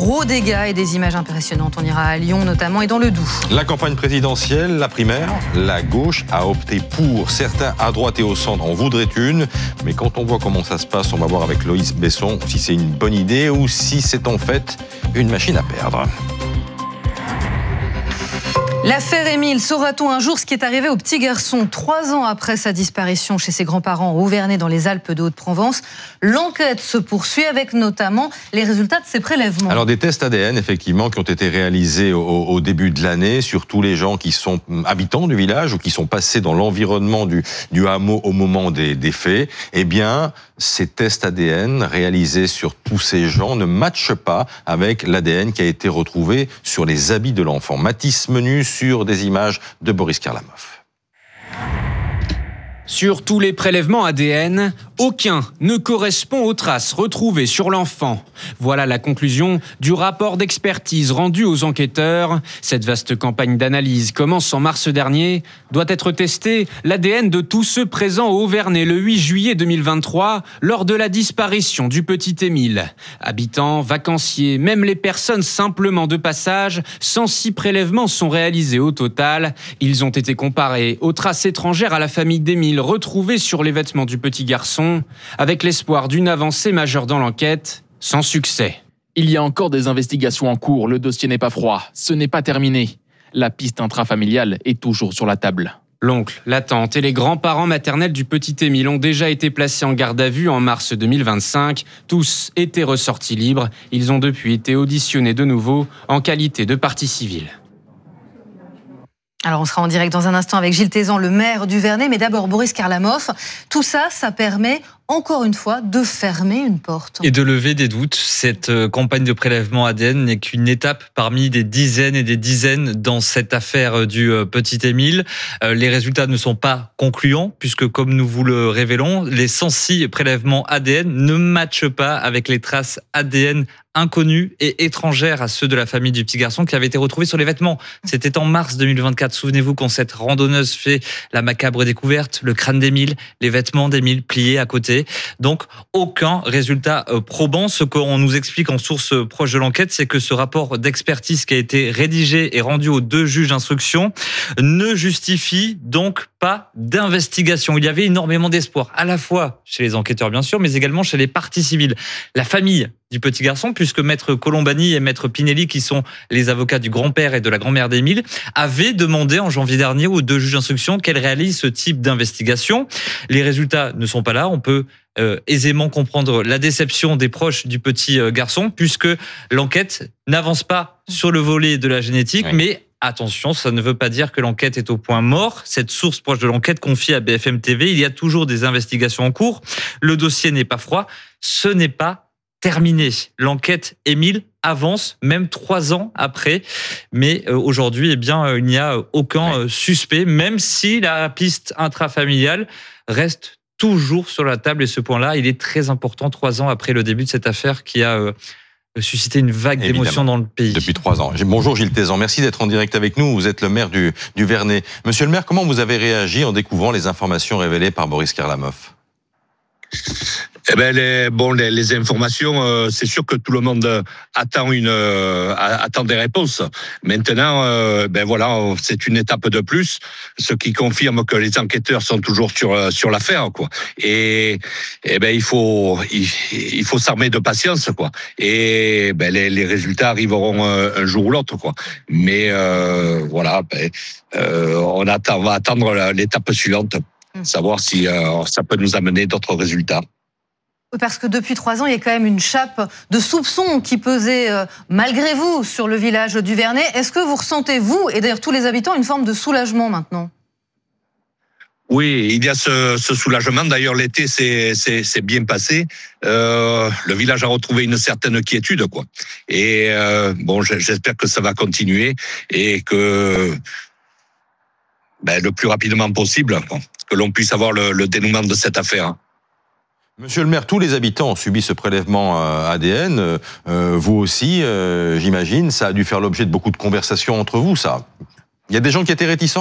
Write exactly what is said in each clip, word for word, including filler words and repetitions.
gros dégâts et des images impressionnantes. On ira à Lyon notamment et dans le Doubs. La campagne présidentielle, la primaire, la gauche a opté pour. Certains à droite et au centre en voudraient une. Mais quand on voit comment ça se passe, on va voir avec Loïs Besson si c'est une bonne idée ou si c'est en fait une machine à perdre. L'affaire Émile, saura-t-on un jour ce qui est arrivé au petit garçon trois ans après sa disparition chez ses grands-parents au Auvernais dans les Alpes de Haute-Provence? L'enquête se poursuit avec notamment les résultats de ses prélèvements. Alors des tests A D N effectivement qui ont été réalisés au, au début de l'année sur tous les gens qui sont habitants du village ou qui sont passés dans l'environnement du, du hameau au moment des, des faits. Eh bien, ces tests A D N réalisés sur tous ces gens ne matchent pas avec l'A D N qui a été retrouvé sur les habits de l'enfant. Mathis Menu sur des images de Boris Karlamov. Sur tous les prélèvements A D N, aucun ne correspond aux traces retrouvées sur l'enfant. Voilà la conclusion du rapport d'expertise rendu aux enquêteurs. Cette vaste campagne d'analyse commence en mars dernier. Doit être testé l'A D N de tous ceux présents au Auvernais le huit juillet deux mille vingt-trois, lors de la disparition du petit Émile. Habitants, vacanciers, même les personnes simplement de passage, cent six prélèvements sont réalisés au total. Ils ont été comparés aux traces étrangères à la famille d'Émile retrouvées sur les vêtements du petit garçon, avec l'espoir d'une avancée majeure dans l'enquête, sans succès. Il y a encore des investigations en cours, le dossier n'est pas froid, ce n'est pas terminé. La piste intrafamiliale est toujours sur la table. L'oncle, la tante et les grands-parents maternels du petit Émile ont déjà été placés en garde à vue en mars deux mille vingt-cinq. Tous étaient ressortis libres. Ils ont depuis été auditionnés de nouveau en qualité de partie civile. Alors on sera en direct dans un instant avec Gilles Thézan, le maire du Vernet, mais d'abord Boris Karlamov. Tout ça, ça permet encore une fois de fermer une porte. Et de lever des doutes. Cette campagne de prélèvement A D N n'est qu'une étape parmi des dizaines et des dizaines dans cette affaire du petit Émile. Les résultats ne sont pas concluants puisque, comme nous vous le révélons, les cent six prélèvements A D N ne matchent pas avec les traces A D N inconnues et étrangères à ceux de la famille du petit garçon qui avaient été retrouvés sur les vêtements. C'était en mars deux mille vingt-quatre. Souvenez-vous quand cette randonneuse fait la macabre découverte, le crâne d'Émile, les vêtements d'Émile pliés à côté. Donc, aucun résultat probant. Ce qu'on nous explique en source proche de l'enquête, c'est que ce rapport d'expertise qui a été rédigé et rendu aux deux juges d'instruction ne justifie donc pas d'investigation. Il y avait énormément d'espoir, à la fois chez les enquêteurs, bien sûr, mais également chez les parties civiles. La famille du petit garçon, puisque Maître Colombani et Maître Pinelli, qui sont les avocats du grand-père et de la grand-mère d'Émile, avaient demandé en janvier dernier aux deux juges d'instruction qu'elles réalisent ce type d'investigation. Les résultats ne sont pas là. On peut euh, aisément comprendre la déception des proches du petit euh, garçon, puisque l'enquête n'avance pas sur le volet de la génétique, oui. mais attention, ça ne veut pas dire que l'enquête est au point mort. Cette source proche de l'enquête confie à B F M T V, il y a toujours des investigations en cours. Le dossier n'est pas froid. Ce n'est pas terminé. L'enquête Émile avance, même trois ans après. Mais euh, aujourd'hui, eh bien, euh, il n'y a aucun euh, suspect, même si la piste intrafamiliale reste toujours sur la table. Et ce point-là, il est très important, trois ans après le début de cette affaire qui a euh, suscité une vague Évidemment. d'émotions dans le pays. Depuis trois ans. Bonjour Gilles Thézan, merci d'être en direct avec nous. Vous êtes le maire du, du Vernet. Monsieur le maire, comment vous avez réagi en découvrant les informations révélées par Boris Karlamov ? Eh ben les, bon les, les informations, euh, c'est sûr que tout le monde attend une euh, attend des réponses. Maintenant, euh, ben voilà, c'est une étape de plus, ce qui confirme que les enquêteurs sont toujours sur sur l'affaire, quoi. Et, et ben il faut il, il faut s'armer de patience, quoi. Et ben les, les résultats arriveront un jour ou l'autre, quoi. Mais euh, voilà, ben, euh, on attend, on va attendre l'étape suivante, savoir si euh, ça peut nous amener d'autres résultats. Parce que depuis trois ans, il y a quand même une chape de soupçons qui pesait, euh, malgré vous, sur le village du Vernet. Est-ce que vous ressentez, vous, et d'ailleurs tous les habitants, une forme de soulagement maintenant ? Oui, il y a ce, ce soulagement. D'ailleurs, l'été c'est c'est c'est bien passé. Euh, le village a retrouvé une certaine quiétude, quoi. Et euh, bon, j'espère que ça va continuer et que ben, le plus rapidement possible, quoi, que l'on puisse avoir le, le dénouement de cette affaire. Monsieur le maire, tous les habitants ont subi ce prélèvement A D N. Euh, vous aussi, euh, j'imagine. Ça a dû faire l'objet de beaucoup de conversations entre vous, ça. Il y a des gens qui étaient réticents ?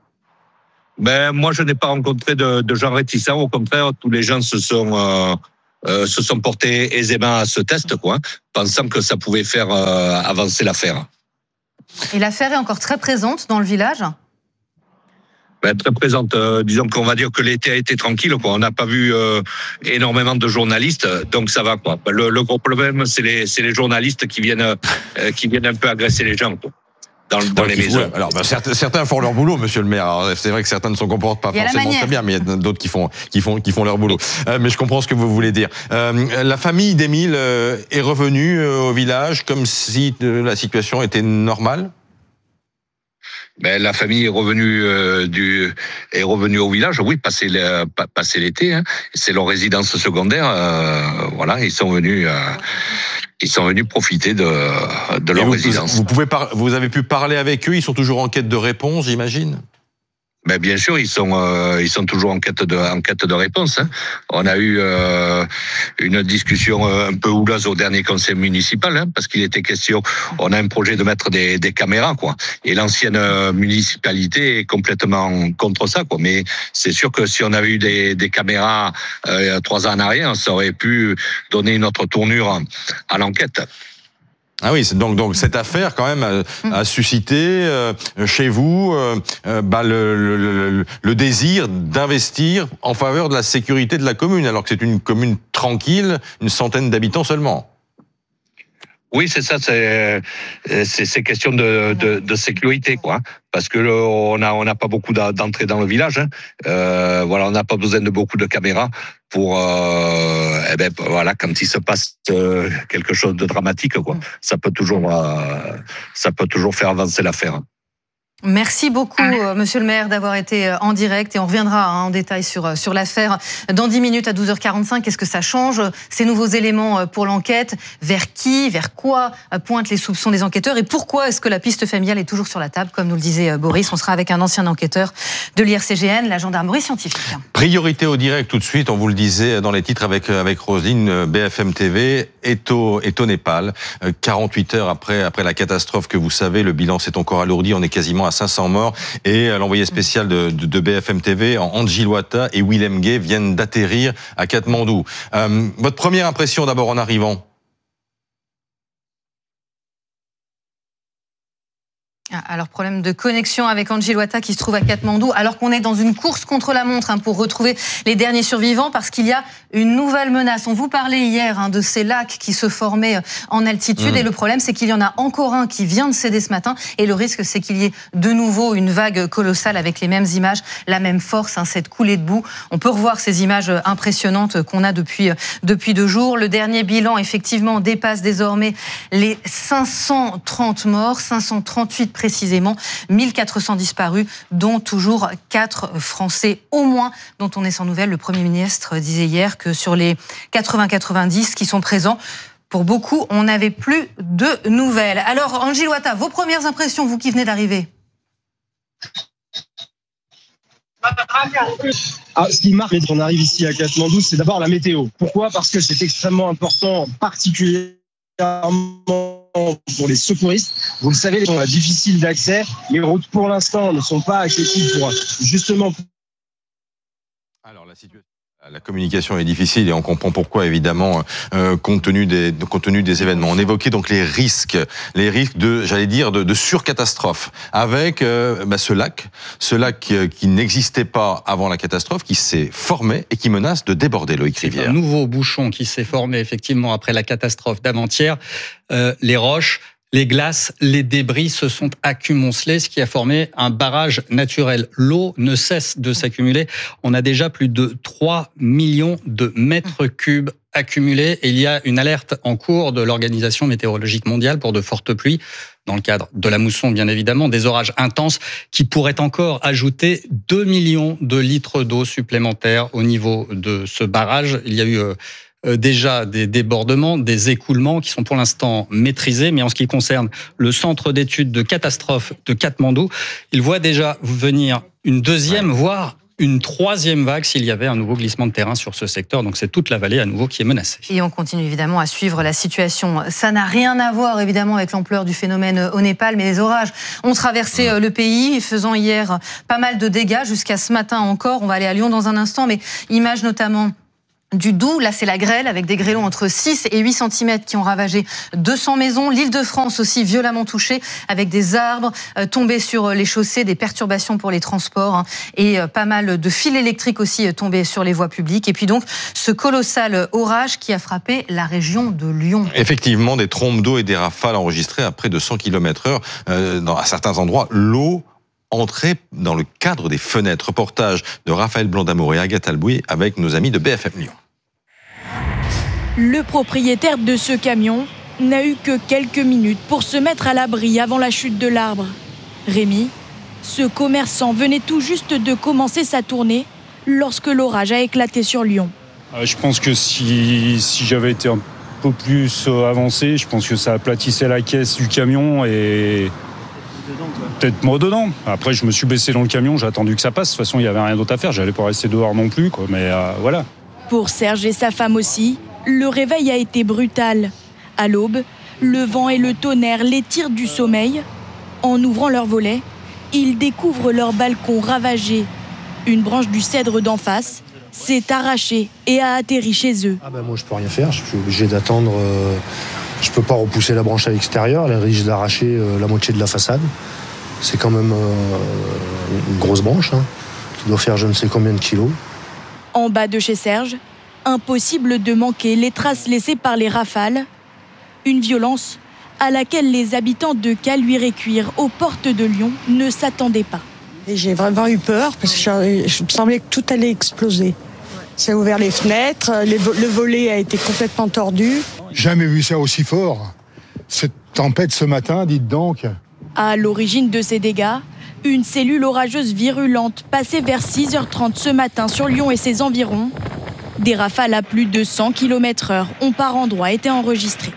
Ben moi, je n'ai pas rencontré de, de gens réticents. Au contraire, tous les gens se sont euh, euh, se sont portés aisément à ce test, quoi, pensant que ça pouvait faire euh, avancer l'affaire. Et l'affaire est encore très présente dans le village ? Ben, très présente. Euh, disons qu'on va dire que l'été a été tranquille, quoi. On n'a pas vu euh, énormément de journalistes, donc ça va, quoi. Le, le gros problème, c'est les, c'est les journalistes qui viennent, euh, qui viennent un peu agresser les gens, quoi. Dans, dans ouais, les maisons. Ouais, alors, ben, certains, certains font leur boulot, monsieur le maire. Alors, c'est vrai que certains ne se comportent pas forcément très bien, mais il y a d'autres qui font, qui font, qui font leur boulot. Euh, mais je comprends ce que vous voulez dire. Euh, la famille d'Émile euh, est revenue euh, au village comme si euh, la situation était normale. Ben, la famille est revenue euh, du est revenue au village, oui, passer le, passer l'été. Hein. C'est leur résidence secondaire. Euh, voilà, ils sont venus. Euh, Ils sont venus profiter de, de leur vous, résidence. Vous, pouvez par, vous avez pu parler avec eux, ils sont toujours en quête de réponse, j'imagine ? Ben bien sûr, ils sont euh, ils sont toujours en quête de en quête de réponse. Hein. On a eu euh, une discussion un peu houleuse au dernier conseil municipal, hein, parce qu'il était question. On a un projet de mettre des des caméras, quoi. Et l'ancienne municipalité est complètement contre ça, quoi. Mais c'est sûr que si on avait eu des des caméras euh, trois ans en arrière, ça aurait pu donner une autre tournure à l'enquête. Ah oui, donc donc cette affaire quand même a, a suscité euh, chez vous euh, bah, le, le, le, le désir d'investir en faveur de la sécurité de la commune, alors que c'est une commune tranquille, une centaine d'habitants seulement. Oui, c'est ça, c'est c'est, c'est question de, de, de sécurité, quoi. Parce que on a on n'a pas beaucoup d'entrées dans le village. Hein. Euh, voilà, on n'a pas besoin de beaucoup de caméras pour. Euh, eh ben voilà, quand il se passe euh, quelque chose de dramatique, quoi. Ça peut toujours euh, ça peut toujours faire avancer l'affaire. Merci beaucoup, euh, monsieur le maire, d'avoir été en direct, et on reviendra hein, en détail sur, sur l'affaire dans dix minutes à douze heures quarante-cinq. Qu'est-ce que ça change, ces nouveaux éléments pour l'enquête? Vers qui, vers quoi pointent les soupçons des enquêteurs? Et pourquoi est-ce que la piste familiale est toujours sur la table? Comme nous le disait Boris, on sera avec un ancien enquêteur de l'I R C G N, la gendarmerie scientifique. Priorité au direct tout de suite, on vous le disait dans les titres avec, avec Roselyne, B F M T V est au, est au Népal. quarante-huit heures après, après la catastrophe que vous savez, le bilan s'est encore alourdi, on est quasiment à cinq cents morts, et l'envoyé spécial de, de, de B F M T V, Angie Loata et Willem Gay, viennent d'atterrir à Katmandou. Euh, votre première impression d'abord en arrivant? Alors, problème de connexion avec Angie Loata qui se trouve à Katmandou, alors qu'on est dans une course contre la montre hein, pour retrouver les derniers survivants, parce qu'il y a une nouvelle menace. On vous parlait hier hein, de ces lacs qui se formaient en altitude, mmh. et le problème c'est qu'il y en a encore un qui vient de céder ce matin, et le risque c'est qu'il y ait de nouveau une vague colossale avec les mêmes images, la même force, hein, cette coulée de boue. On peut revoir ces images impressionnantes qu'on a depuis, depuis deux jours. Le dernier bilan effectivement dépasse désormais les cinq cent trente morts, cinq cent trente-huit précisément, mille quatre cents disparus, dont toujours quatre Français au moins, dont on est sans nouvelles. Le Premier ministre disait hier que sur les quatre-vingts quatre-vingt-dix qui sont présents, pour beaucoup, on n'avait plus de nouvelles. Alors, Angie Loata, vos premières impressions, vous qui venez d'arriver? Ah, ce qui marque quand on arrive ici à Katmandou, c'est d'abord la météo. Pourquoi? Parce que c'est extrêmement important, particulièrement pour les secouristes. Vous le savez, ils sont difficiles d'accès. Les routes, pour l'instant, ne sont pas accessibles pour justement. Alors, la situation. La communication est difficile et on comprend pourquoi, évidemment, euh, compte tenu des compte tenu des événements. On évoquait donc les risques, les risques de, j'allais dire, de, de surcatastrophe, avec euh, bah, ce lac, ce lac qui, qui n'existait pas avant la catastrophe, qui s'est formé et qui menace de déborder. Loïc Rivière. C'est un nouveau bouchon qui s'est formé effectivement après la catastrophe d'avant-hier. Euh, les roches, les glaces, les débris se sont accumulés, ce qui a formé un barrage naturel. L'eau ne cesse de s'accumuler. On a déjà plus de trois millions de mètres cubes accumulés. Et il y a une alerte en cours de l'Organisation météorologique mondiale pour de fortes pluies, dans le cadre de la mousson, bien évidemment, des orages intenses qui pourraient encore ajouter deux millions de litres d'eau supplémentaires au niveau de ce barrage. Il y a eu déjà des débordements, des écoulements qui sont pour l'instant maîtrisés. Mais en ce qui concerne le centre d'études de catastrophes de Katmandou, il voit déjà venir une deuxième, voire une troisième vague s'il y avait un nouveau glissement de terrain sur ce secteur. Donc c'est toute la vallée à nouveau qui est menacée. Et on continue évidemment à suivre la situation. Ça n'a rien à voir évidemment avec l'ampleur du phénomène au Népal, mais les orages ont traversé ouais. le pays, faisant hier pas mal de dégâts jusqu'à ce matin encore. On va aller à Lyon dans un instant, mais images notamment du Doubs. Là, c'est la grêle avec des grêlons entre six et huit centimètres qui ont ravagé deux cents maisons. L'Île-de-France aussi violemment touchée avec des arbres euh, tombés sur les chaussées, des perturbations pour les transports hein, et euh, pas mal de fils électriques aussi euh, tombés sur les voies publiques. Et puis donc, ce colossal orage qui a frappé la région de Lyon. Effectivement, des trombes d'eau et des rafales enregistrées à près de cent kilomètres heure. Euh, dans, à certains endroits, l'eau entrer dans le cadre des fenêtres. Reportage de Raphaël Blanc-Damour et Agathe Albouy avec nos amis de B F M Lyon. Le propriétaire de ce camion n'a eu que quelques minutes pour se mettre à l'abri avant la chute de l'arbre. Rémi, ce commerçant venait tout juste de commencer sa tournée lorsque l'orage a éclaté sur Lyon. Je pense que si, si j'avais été un peu plus avancé, je pense que ça aplatissait la caisse du camion et... peut-être moi dedans. Après, je me suis baissé dans le camion, j'ai attendu que ça passe. De toute façon, il n'y avait rien d'autre à faire. J'allais pas rester dehors non plus, quoi. Mais euh, voilà. Pour Serge et sa femme aussi, le réveil a été brutal. À l'aube, le vent et le tonnerre les tirent du sommeil. En ouvrant leurs volets, ils découvrent leur balcon ravagé. Une branche du cèdre d'en face s'est arrachée et a atterri chez eux. Ah ben moi, je peux rien faire. Je suis obligé d'attendre... Euh... Je peux pas repousser la branche à l'extérieur, elle risque d'arracher euh, la moitié de la façade. C'est quand même euh, une grosse branche, hein, qui doit faire je ne sais combien de kilos. En bas de chez Serge, impossible de manquer les traces laissées par les rafales. Une violence à laquelle les habitants de Caluire-et-Cuire, aux portes de Lyon, ne s'attendaient pas. Et j'ai vraiment eu peur parce que je, je me semblait que tout allait exploser. Ça a ouvert les fenêtres, les, le volet a été complètement tordu. Jamais vu ça aussi fort. Cette tempête ce matin, dites donc. À l'origine de ces dégâts, une cellule orageuse virulente passée vers six heures trente ce matin sur Lyon et ses environs. Des rafales à plus de cent kilomètres heure ont par endroits été enregistrées.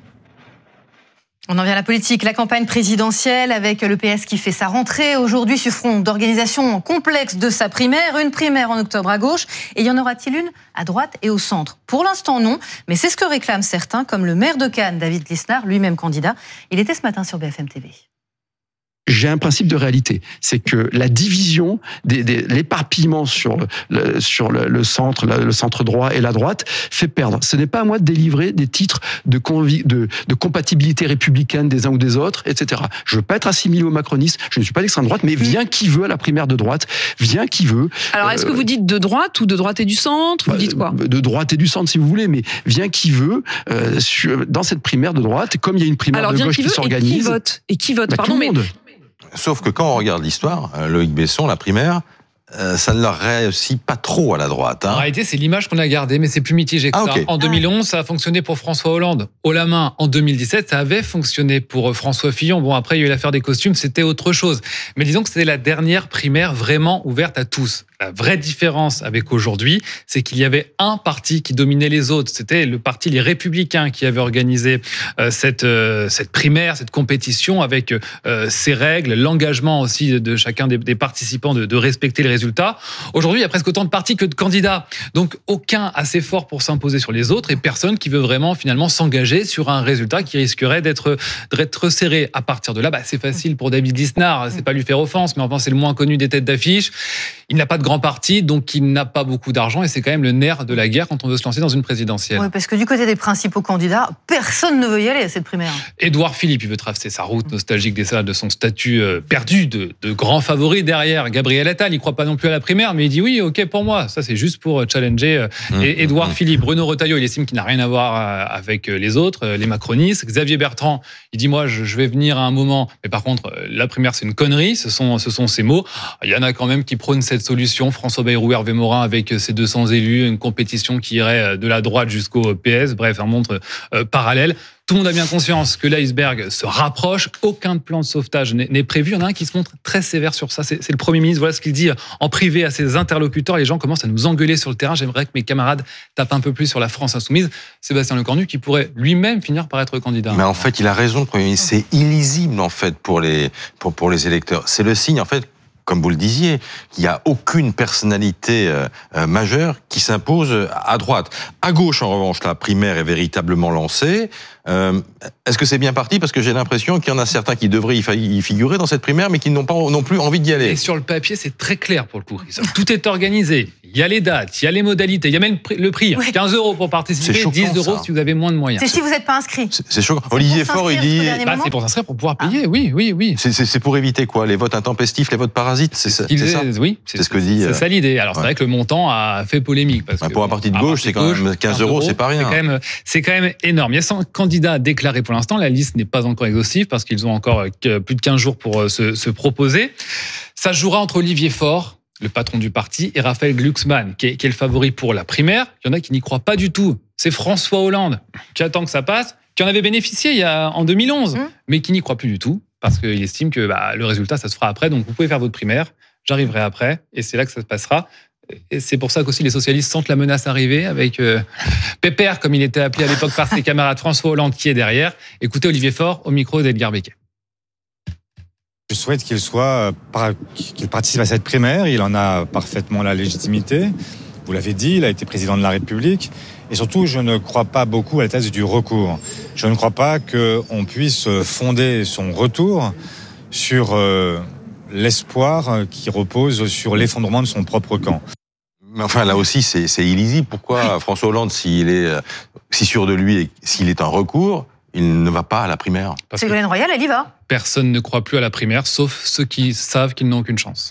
On en vient à la politique, la campagne présidentielle avec le P S qui fait sa rentrée aujourd'hui sur fond d'organisation complexe de sa primaire. Une primaire en octobre à gauche et y en aura-t-il une à droite et au centre? Pour l'instant non, mais c'est ce que réclament certains comme le maire de Cannes, David Lisnard, lui-même candidat. Il était ce matin sur B F M T V. J'ai un principe de réalité, c'est que la division, des, des, l'éparpillement sur, le, sur le, le centre, le, le centre droit et la droite fait perdre. Ce n'est pas à moi de délivrer des titres de, convi- de, de compatibilité républicaine des uns ou des autres, et cetera. Je veux pas être assimilé aux macronistes, je ne suis pas d'extrême droite, mais vient qui veut à la primaire de droite, vient qui veut. Alors est-ce euh, que vous dites de droite ou de droite et du centre? Vous bah, dites quoi? De droite et du centre si vous voulez, mais vient qui veut euh, sur, dans cette primaire de droite, comme il y a une primaire Alors, de gauche qui, qui s'organise. Et qui vote? Et qui vote? Bah, Pardon, tout le monde. mais... Sauf que quand on regarde l'histoire, Loïc Besson, la primaire, euh, ça ne leur réussit pas trop à la droite. Hein. En réalité, c'est l'image qu'on a gardée, mais c'est plus mitigé que ah, ça. Okay. En deux mille onze, ça a fonctionné pour François Hollande. Haut la main, en deux mille dix-sept, ça avait fonctionné pour François Fillon. Bon, après, il y a eu l'affaire des costumes, c'était autre chose. Mais disons que c'était la dernière primaire vraiment ouverte à tous. La vraie différence avec aujourd'hui, c'est qu'il y avait un parti qui dominait les autres. C'était le parti Les Républicains qui avait organisé euh, cette, euh, cette primaire, cette compétition avec euh, ses règles, l'engagement aussi de chacun des, des participants de, de respecter les résultats. Aujourd'hui, il y a presque autant de partis que de candidats. Donc, aucun assez fort pour s'imposer sur les autres et personne qui veut vraiment finalement s'engager sur un résultat qui risquerait d'être, d'être serré. À partir de là, bah, c'est facile pour David Lisnard. C'est pas lui faire offense, mais enfin, c'est le moins connu des têtes d'affiche. Il n'a pas de grand parti, donc il n'a pas beaucoup d'argent et c'est quand même le nerf de la guerre quand on veut se lancer dans une présidentielle. Oui, parce que du côté des principaux candidats, personne ne veut y aller à cette primaire. Édouard Philippe, il veut tracer sa route nostalgique des salles de son statut perdu de, de grand favori derrière Gabriel Attal. Il ne croit pas non plus à la primaire, mais il dit oui, ok pour moi. Ça, c'est juste pour challenger mmh, Édouard mmh. Philippe. Bruno Retailleau, il estime qu'il n'a rien à voir avec les autres, les macronistes. Xavier Bertrand, il dit moi, je vais venir à un moment, mais par contre, la primaire, c'est une connerie. Ce sont, ce sont ses mots. Il y en a quand même qui prônent cette solution. François Bayrou, Hervé Morin avec ses deux cents élus, une compétition qui irait de la droite jusqu'au P S, bref, un montre euh, parallèle. Tout le monde a bien conscience que l'iceberg se rapproche, aucun plan de sauvetage n'est, n'est prévu. Il y en a un qui se montre très sévère sur ça, c'est, c'est le Premier ministre. Voilà ce qu'il dit en privé à ses interlocuteurs. Les gens commencent à nous engueuler sur le terrain. J'aimerais que mes camarades tapent un peu plus sur la France insoumise. Sébastien Lecornu qui pourrait lui-même finir par être candidat. Mais en fait, il a raison, le Premier ministre. C'est illisible en fait pour les, pour, pour les électeurs. C'est le signe en fait, comme vous le disiez, qu'il n'y a aucune personnalité euh, euh, majeure qui s'impose à droite. À gauche, en revanche, la primaire est véritablement lancée. Euh, est-ce que c'est bien parti? Parce que j'ai l'impression qu'il y en a certains qui devraient y figurer dans cette primaire, mais qui n'ont pas non plus envie d'y aller. Et sur le papier, c'est très clair pour le coup. Tout est organisé. Il y a les dates, il y a les modalités, il y a même le prix. Oui. quinze euros pour participer, choquant, dix euros ça. Si vous avez moins de moyens. C'est si vous n'êtes pas inscrit. C'est, c'est choquant. C'est Olivier Faure, il dit... Bah, c'est pour s'inscrire, pour pouvoir payer, ah. oui, oui, oui. C'est, c'est, c'est pour éviter quoi? Les votes intempestifs, les votes parasites? C'est, c'est, c'est ça? Oui, c'est, c'est ce que dit... C'est ça l'idée. Alors, ouais. C'est vrai que le montant a fait polémique. Parce ouais, que, pour un parti de gauche, c'est quand même quinze euros, c'est pas rien. C'est quand, même, c'est quand même énorme. Il y a cent candidats déclarés pour l'instant. La liste n'est pas encore exhaustive parce qu'ils ont encore plus de quinze jours pour se, se proposer. Ça jouera entre Olivier Faure, le patron du parti, et Raphaël Glucksmann, qui est, qui est le favori pour la primaire. Il y en a qui n'y croient pas du tout. C'est François Hollande qui attend que ça passe, qui en avait bénéficié il y a, en deux mille onze, mmh. mais qui n'y croit plus du tout, parce qu'il estime que bah, le résultat, ça se fera après. Donc vous pouvez faire votre primaire, j'arriverai après, et c'est là que ça se passera. Et c'est pour ça qu'aussi les socialistes sentent la menace arriver, avec euh, Pépère, comme il était appelé à l'époque par ses camarades, François Hollande qui est derrière. Écoutez Olivier Faure au micro d'Edgar Becquet. Je souhaite qu'il soit, qu'il participe à cette primaire. Il en a parfaitement la légitimité. Vous l'avez dit, il a été président de la République. Et surtout, je ne crois pas beaucoup à la thèse du recours. Je ne crois pas qu'on puisse fonder son retour sur euh, l'espoir qui repose sur l'effondrement de son propre camp. Mais enfin, là aussi, c'est, c'est illisible. Pourquoi François Hollande, s'il est si sûr de lui et s'il est un recours, il ne va pas à la primaire? Ségolène Royal, elle y va. Personne ne croit plus à la primaire, sauf ceux qui savent qu'ils n'ont aucune chance.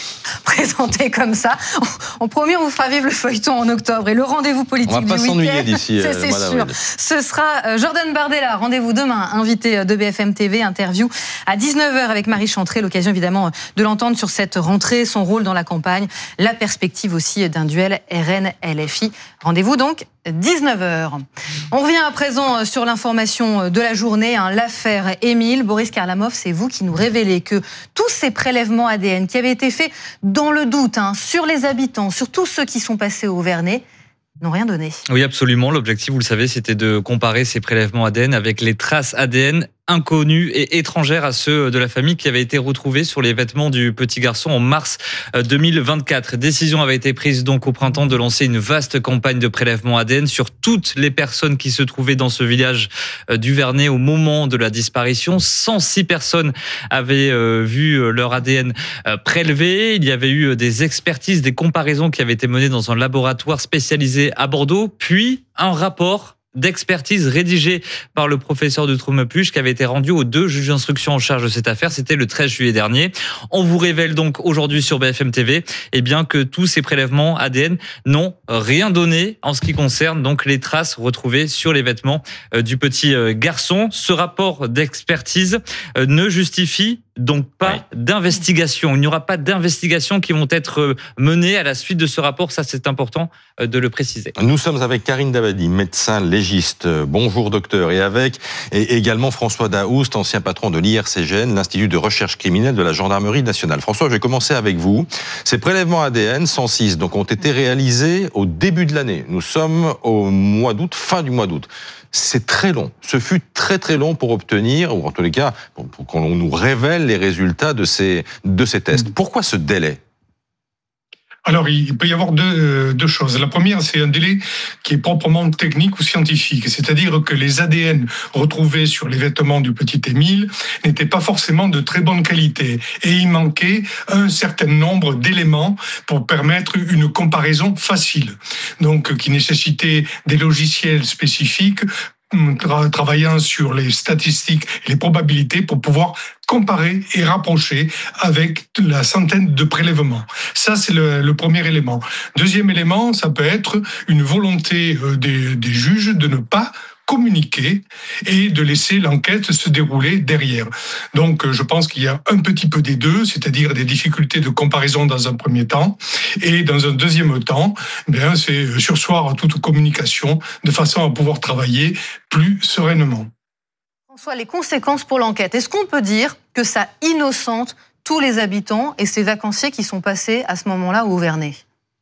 Présenté comme ça, on promet, on vous fera vivre le feuilleton en octobre et le rendez-vous politique du week-end. On va pas s'ennuyer d'ici. C'est, c'est sûr. Ce sera Jordan Bardella. Rendez-vous demain, invité de B F M T V, interview à dix-neuf heures avec Marie Chantré. L'occasion évidemment de l'entendre sur cette rentrée, son rôle dans la campagne, la perspective aussi d'un duel R N L F I. Rendez-vous donc dix-neuf heures. On revient à présent sur l'information de la journée, hein, l'affaire Émile. Boris Karlamov, c'est vous qui nous révélez que tous ces prélèvements A D N qui avaient été faits dans le doute, hein, sur les habitants, sur tous ceux qui sont passés au Vernet, n'ont rien donné. Oui, absolument. L'objectif, vous le savez, c'était de comparer ces prélèvements A D N avec les traces A D N inconnus et étrangères à ceux de la famille qui avaient été retrouvés sur les vêtements du petit garçon en mars deux mille vingt-quatre. Décision avait été prise donc au printemps de lancer une vaste campagne de prélèvement A D N sur toutes les personnes qui se trouvaient dans ce village du Vernet au moment de la disparition. cent six personnes avaient vu leur A D N prélevé. Il y avait eu des expertises, des comparaisons qui avaient été menées dans un laboratoire spécialisé à Bordeaux, puis un rapport d'expertise rédigé par le professeur de Troumepluche qui avait été rendu aux deux juges d'instruction en charge de cette affaire. C'était le treize juillet dernier. On vous révèle donc aujourd'hui sur B F M T V eh bien, que tous ces prélèvements A D N n'ont rien donné en ce qui concerne donc les traces retrouvées sur les vêtements du petit garçon. Ce rapport d'expertise ne justifie donc pas oui. d'investigation. Il n'y aura pas d'investigations qui vont être menées à la suite de ce rapport. Ça, c'est important de le préciser. Nous sommes avec Karine Dabadi, médecin légiste. Bonjour docteur. Et avec et également François Daoust, ancien patron de l'I R C G N, l'Institut de recherche criminelle de la Gendarmerie nationale. François, je vais commencer avec vous. Ces prélèvements A D N, cent six, donc, ont été réalisés au début de l'année. Nous sommes au mois d'août, fin du mois d'août. C'est très long. Ce fut très très long pour obtenir, ou en tous les cas, pour, pour qu'on nous révèle les résultats de ces, de ces tests. Pourquoi ce délai ? Alors, il peut y avoir deux, deux choses. La première, c'est un délai qui est proprement technique ou scientifique. C'est-à-dire que les A D N retrouvés sur les vêtements du petit Émile n'étaient pas forcément de très bonne qualité. Et il manquait un certain nombre d'éléments pour permettre une comparaison facile. Donc, qui nécessitait des logiciels spécifiques travaillant sur les statistiques et les probabilités pour pouvoir comparer et rapprocher avec la centaine de prélèvements. Ça, c'est le, le premier élément. Deuxième élément, ça peut être une volonté des, des juges de ne pas communiquer et de laisser l'enquête se dérouler derrière. Donc, je pense qu'il y a un petit peu des deux, c'est-à-dire des difficultés de comparaison dans un premier temps, et dans un deuxième temps, bien, c'est surseoir à toute communication de façon à pouvoir travailler plus sereinement. François, les conséquences pour l'enquête, est-ce qu'on peut dire que ça innocente tous les habitants et ces vacanciers qui sont passés à ce moment-là au Vernet ?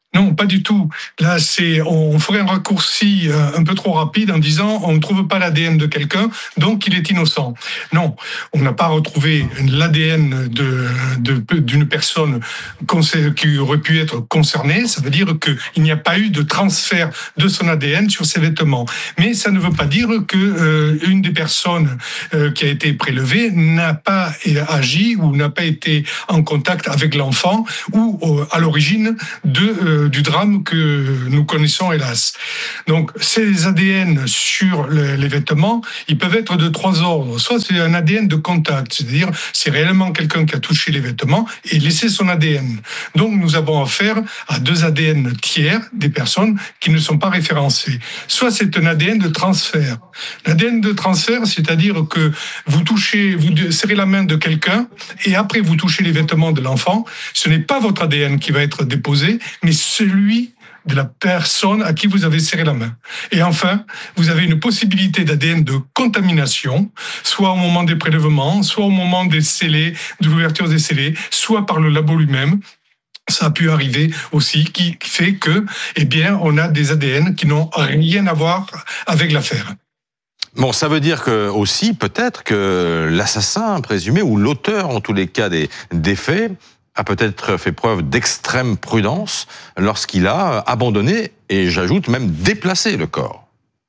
Non, pas du tout. Là, c'est, on ferait un raccourci un peu trop rapide en disant on ne trouve pas l'A D N de quelqu'un, donc il est innocent. Non, on n'a pas retrouvé l'A D N de, de, d'une personne qui aurait pu être concernée. Ça veut dire qu'il n'y a pas eu de transfert de son A D N sur ses vêtements. Mais ça ne veut pas dire que euh, une des personnes euh, qui a été prélevée n'a pas agi ou n'a pas été en contact avec l'enfant ou euh, à l'origine de euh, du drame que nous connaissons, hélas. Donc, ces A D N sur les vêtements, ils peuvent être de trois ordres. Soit c'est un A D N de contact, c'est-à-dire c'est réellement quelqu'un qui a touché les vêtements et laissé son A D N. Donc, nous avons affaire à deux A D N tiers des personnes qui ne sont pas référencées. Soit c'est un A D N de transfert. L'A D N de transfert, c'est-à-dire que vous touchez, vous serrez la main de quelqu'un et après vous touchez les vêtements de l'enfant. Ce n'est pas votre A D N qui va être déposé, mais celui de la personne à qui vous avez serré la main. Et enfin, vous avez une possibilité d'A D N de contamination, soit au moment des prélèvements, soit au moment des scellés, de l'ouverture des scellés, soit par le labo lui-même. Ça a pu arriver aussi, qui fait que, eh bien, on a des A D N qui n'ont rien à voir avec l'affaire. Bon, ça veut dire que aussi, peut-être que l'assassin présumé, ou l'auteur, en tous les cas, des, des faits, a peut-être fait preuve d'extrême prudence lorsqu'il a abandonné, et j'ajoute même déplacé le corps.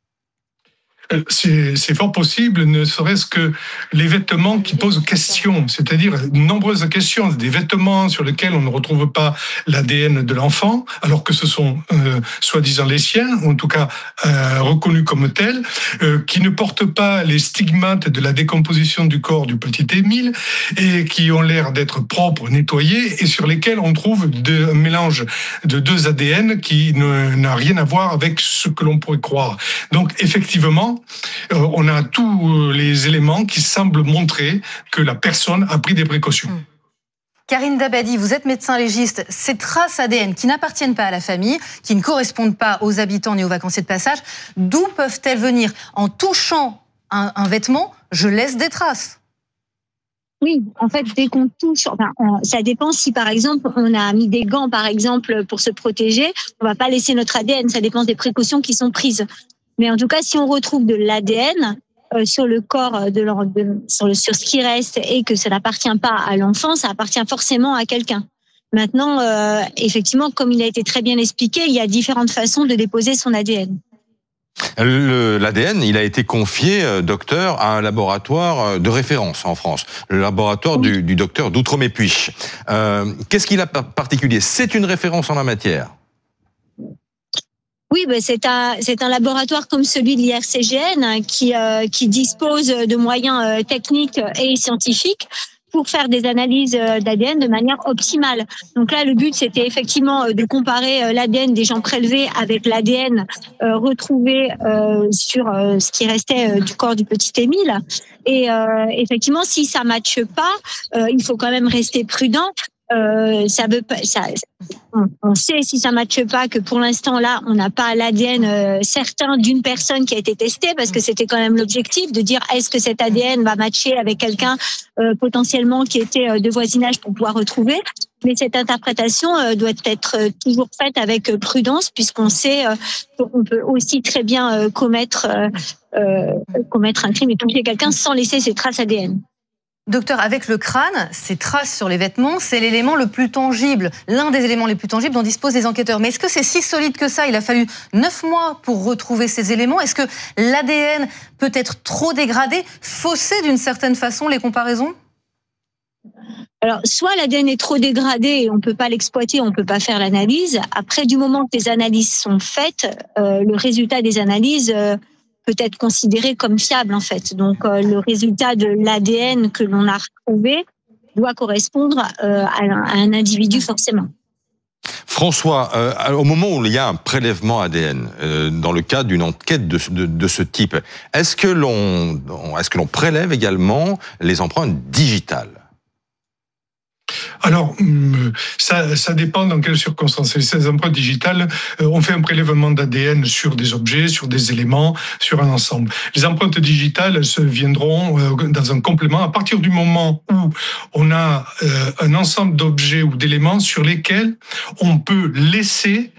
C'est, c'est fort possible, ne serait-ce que les vêtements qui posent question, c'est-à-dire de nombreuses questions, des vêtements sur lesquels on ne retrouve pas l'A D N de l'enfant, alors que ce sont euh, soi-disant les siens, ou en tout cas euh, reconnus comme tels, euh, qui ne portent pas les stigmates de la décomposition du corps du petit Émile, et qui ont l'air d'être propres, nettoyés, et sur lesquels on trouve de, un mélange de deux A D N qui ne, n'a rien à voir avec ce que l'on pourrait croire. Donc effectivement, on a tous les éléments qui semblent montrer que la personne a pris des précautions. Mmh. Karine Dabadi, vous êtes médecin légiste. Ces traces A D N qui n'appartiennent pas à la famille, qui ne correspondent pas aux habitants ni aux vacanciers de passage, d'où peuvent-elles venir? En touchant un, un vêtement, je laisse des traces. Oui, en fait, dès qu'on touche, enfin, on, ça dépend si, par exemple, on a mis des gants, par exemple, pour se protéger, on va pas laisser notre A D N, ça dépend des précautions qui sont prises. Mais en tout cas, si on retrouve de l'A D N euh, sur le corps, de, de, sur, le, sur ce qui reste et que ça n'appartient pas à l'enfant, ça appartient forcément à quelqu'un. Maintenant, euh, effectivement, comme il a été très bien expliqué, il y a différentes façons de déposer son A D N. Le, l'A D N, il a été confié, euh, docteur, à un laboratoire de référence en France, le laboratoire oui. du, du docteur d'Outremet-Puich. Euh, qu'est-ce qu'il a de particulier? C'est une référence en la matière? Oui, ben c'est un c'est un laboratoire comme celui de l'I R C G N qui euh, qui dispose de moyens euh, techniques et scientifiques pour faire des analyses d'A D N de manière optimale. Donc là, le but, c'était effectivement de comparer l'A D N des gens prélevés avec l'A D N euh, retrouvé euh, sur euh, ce qui restait euh, du corps du petit Émile. Et euh, effectivement, si ça matche pas, euh, il faut quand même rester prudent. Euh, ça veut pas, ça, on sait si ça matche pas que pour l'instant là, on n'a pas l'A D N euh, certain d'une personne qui a été testée, parce que c'était quand même l'objectif de dire est-ce que cet A D N va matcher avec quelqu'un euh, potentiellement qui était euh, de voisinage pour pouvoir retrouver. Mais cette interprétation euh, doit être euh, toujours faite avec euh, prudence, puisqu'on sait euh, qu'on peut aussi très bien euh, commettre euh, euh, commettre un crime et toucher quelqu'un sans laisser ses traces A D N. Docteur, avec le crâne, ces traces sur les vêtements, c'est l'élément le plus tangible, l'un des éléments les plus tangibles dont disposent les enquêteurs. Mais est-ce que c'est si solide que ça? Il a fallu neuf mois pour retrouver ces éléments. Est-ce que l'A D N peut être trop dégradé, fausser d'une certaine façon les comparaisons? Alors, soit l'A D N est trop dégradé et on ne peut pas l'exploiter, on ne peut pas faire l'analyse. Après, du moment que les analyses sont faites, euh, le résultat des analyses... Euh, peut être considéré comme fiable en fait. Donc euh, le résultat de l'A D N que l'on a retrouvé doit correspondre euh, à, un, à un individu forcément. François, euh, au moment où il y a un prélèvement A D N, euh, dans le cadre d'une enquête de, de, de ce type, est-ce que l'on, est-ce que l'on prélève également les empreintes digitales? Alors, ça, ça dépend dans quelles circonstances. Ces empreintes digitales, on fait un prélèvement d'A D N sur des objets, sur des éléments, sur un ensemble. Les empreintes digitales se viendront dans un complément à partir du moment où on a un ensemble d'objets ou d'éléments sur lesquels on peut laisser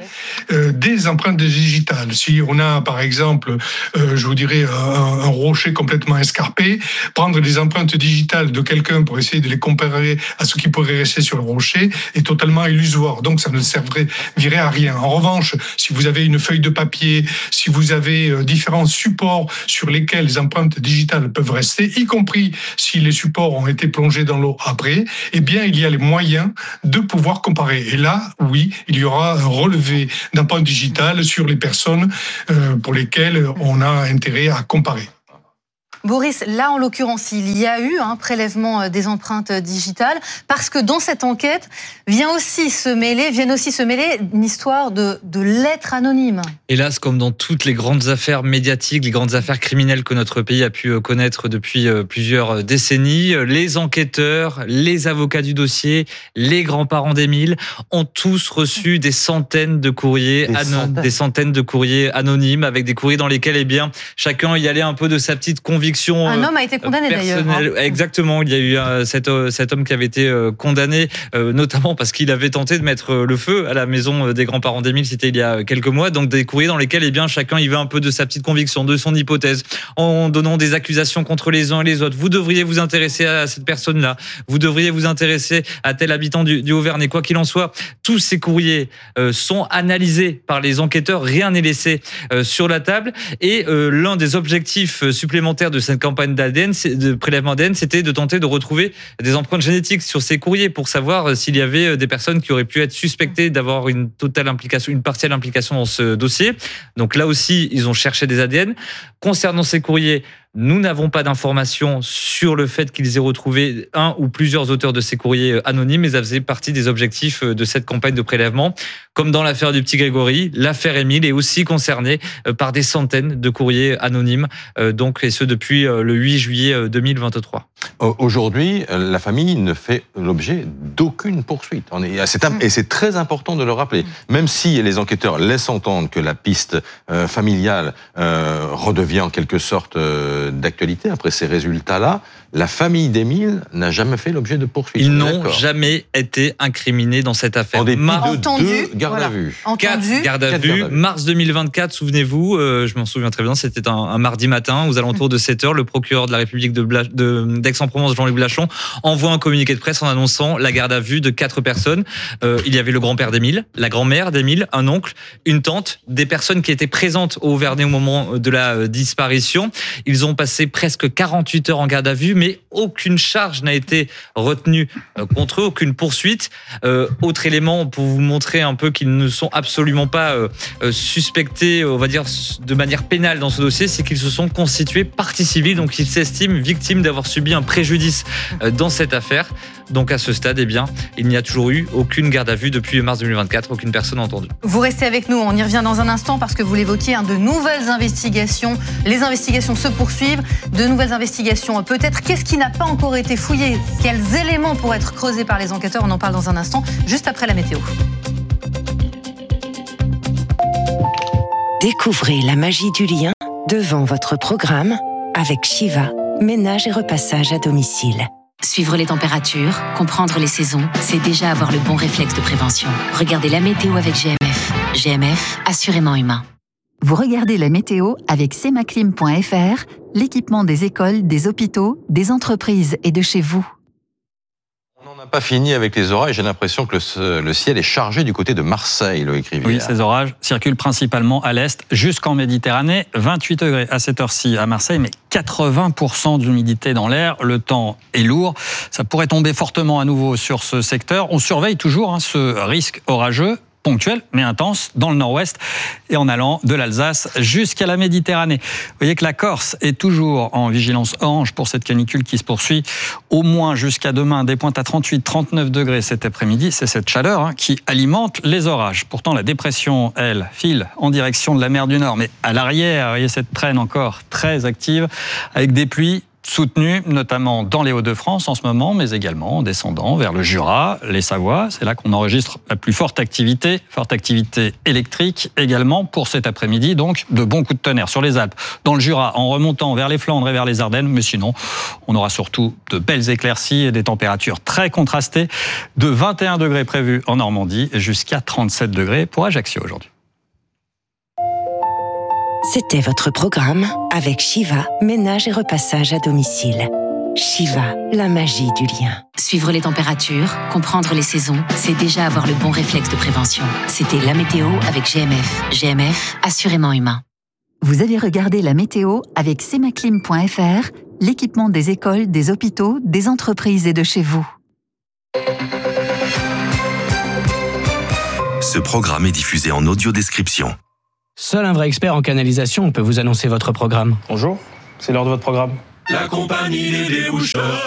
des empreintes digitales. Si on a, par exemple, je vous dirais, un, un rocher complètement escarpé, prendre des empreintes digitales de quelqu'un pour essayer de les comparer à ce qui pourrait rester sur le rocher est totalement illusoire. Donc, ça ne servirait à rien. En revanche, si vous avez une feuille de papier, si vous avez différents supports sur lesquels les empreintes digitales peuvent rester, y compris si les supports ont été plongés dans l'eau après, eh bien, il y a les moyens de pouvoir comparer. Et là, oui, il y aura un relevé d'empreintes digitales sur les personnes pour lesquelles on a intérêt à comparer. Boris, là en l'occurrence, il y a eu un prélèvement des empreintes digitales parce que dans cette enquête vient aussi se mêler, viennent aussi se mêler une histoire de, de lettres anonymes. Hélas, comme dans toutes les grandes affaires médiatiques, les grandes affaires criminelles que notre pays a pu connaître depuis plusieurs décennies, les enquêteurs, les avocats du dossier, les grands-parents d'Émile ont tous reçu des centaines de courriers, des, anon- centaines. des centaines de courriers anonymes avec des courriers dans lesquels, eh bien, chacun y allait un peu de sa petite conviction. Un homme a été condamné d'ailleurs. Hein. Exactement, il y a eu euh, cet, euh, cet homme qui avait été euh, condamné, euh, notamment parce qu'il avait tenté de mettre euh, le feu à la maison des grands-parents d'Émile, c'était il y a quelques mois. Donc des courriers dans lesquels eh bien, chacun y va un peu de sa petite conviction, de son hypothèse, en donnant des accusations contre les uns et les autres. Vous devriez vous intéresser à cette personne-là, vous devriez vous intéresser à tel habitant du, du Haut-Vernay. Quoi qu'il en soit, tous ces courriers euh, sont analysés par les enquêteurs, rien n'est laissé euh, sur la table. Et euh, l'un des objectifs supplémentaires de cette campagne d'A D N, de prélèvement d'A D N, c'était de tenter de retrouver des empreintes génétiques sur ces courriers pour savoir s'il y avait des personnes qui auraient pu être suspectées d'avoir une totale implication, une partielle implication dans ce dossier. Donc là aussi, ils ont cherché des A D N. Concernant ces courriers, nous n'avons pas d'informations sur le fait qu'ils aient retrouvé un ou plusieurs auteurs de ces courriers anonymes, mais ça faisait partie des objectifs de cette campagne de prélèvement. Comme dans l'affaire du petit Grégory, l'affaire Émile est aussi concernée par des centaines de courriers anonymes, donc, et ce depuis le huit juillet deux mille vingt-trois. Aujourd'hui, la famille ne fait l'objet d'aucune poursuite. On est, c'est, et c'est très important de le rappeler. Même si les enquêteurs laissent entendre que la piste euh, familiale euh, redevient en quelque sorte euh, d'actualité après ces résultats-là, la famille d'Émile n'a jamais fait l'objet de poursuites. Ils n'ont jamais été incriminés dans cette affaire. En dépit Mar- de entendu, deux gardes voilà. à vue. Entendu. Quatre gardes à vue. Mars deux mille vingt-quatre, souvenez-vous, euh, je m'en souviens très bien, c'était un, un mardi matin, aux alentours de sept heures, le procureur de la République de, Bla- de d'Aix-en-Provence, Jean-Luc Blachon, envoie un communiqué de presse en annonçant la garde à vue de quatre personnes. Euh, il y avait le grand-père d'Émile, la grand-mère d'Émile, un oncle, une tante, des personnes qui étaient présentes au Haut-Vernay au moment de la disparition. Ils ont passé presque quarante-huit heures en garde à vue, mais aucune charge n'a été retenue contre eux, aucune poursuite. Euh, autre élément pour vous montrer un peu qu'ils ne sont absolument pas euh, suspectés, on va dire, de manière pénale dans ce dossier, c'est qu'ils se sont constitués partie civile, donc ils s'estiment victimes d'avoir subi un préjudice euh, dans cette affaire. Donc à ce stade, eh bien, il n'y a toujours eu aucune garde à vue depuis mars deux mille vingt-quatre, aucune personne entendue. Vous restez avec nous, on y revient dans un instant parce que vous l'évoquiez, hein, de nouvelles investigations. Les investigations se poursuivent, de nouvelles investigations peut-être. Qu'est-ce qui n'a pas encore été fouillé? Quels éléments pourraient être creusés par les enquêteurs? On en parle dans un instant, juste après la météo. Découvrez la magie du lien devant votre programme avec Shiva, ménage et repassage à domicile. Suivre les températures, comprendre les saisons, c'est déjà avoir le bon réflexe de prévention. Regardez la météo avec G M F. G M F, assurément humain. Vous regardez la météo avec semaclim point f r, l'équipement des écoles, des hôpitaux, des entreprises et de chez vous. On n'a pas fini avec les orages. J'ai l'impression que le, le ciel est chargé du côté de Marseille, Loïc Rivière. Oui, ces orages circulent principalement à l'est jusqu'en Méditerranée. vingt-huit degrés à cette heure-ci à Marseille, mais quatre-vingts pour cent d'humidité dans l'air. Le temps est lourd. Ça pourrait tomber fortement à nouveau sur ce secteur. On surveille toujours hein, ce risque orageux, ponctuel mais intense dans le nord-ouest et en allant de l'Alsace jusqu'à la Méditerranée. Vous voyez que la Corse est toujours en vigilance orange pour cette canicule qui se poursuit au moins jusqu'à demain, des pointes à trente-huit trente-neuf degrés cet après-midi. C'est cette chaleur hein, qui alimente les orages. Pourtant, la dépression, elle, file en direction de la mer du Nord, mais à l'arrière, vous voyez cette traîne encore très active avec des pluies soutenue, notamment dans les Hauts-de-France en ce moment, mais également en descendant vers le Jura, les Savoies. C'est là qu'on enregistre la plus forte activité, forte activité électrique également pour cet après-midi, donc de bons coups de tonnerre sur les Alpes, dans le Jura, en remontant vers les Flandres et vers les Ardennes, mais sinon, on aura surtout de belles éclaircies et des températures très contrastées, de vingt et un degrés prévus en Normandie jusqu'à trente-sept degrés pour Ajaccio aujourd'hui. C'était votre programme avec Shiva, ménage et repassage à domicile. Shiva, la magie du lien. Suivre les températures, comprendre les saisons, c'est déjà avoir le bon réflexe de prévention. C'était la météo avec G M F. G M F, assurément humain. Vous avez regardé la météo avec semaclim point f r, l'équipement des écoles, des hôpitaux, des entreprises et de chez vous. Ce programme est diffusé en audio-description. Seul un vrai expert en canalisation peut vous annoncer votre programme. Bonjour, c'est l'heure de votre programme. La compagnie des déboucheurs.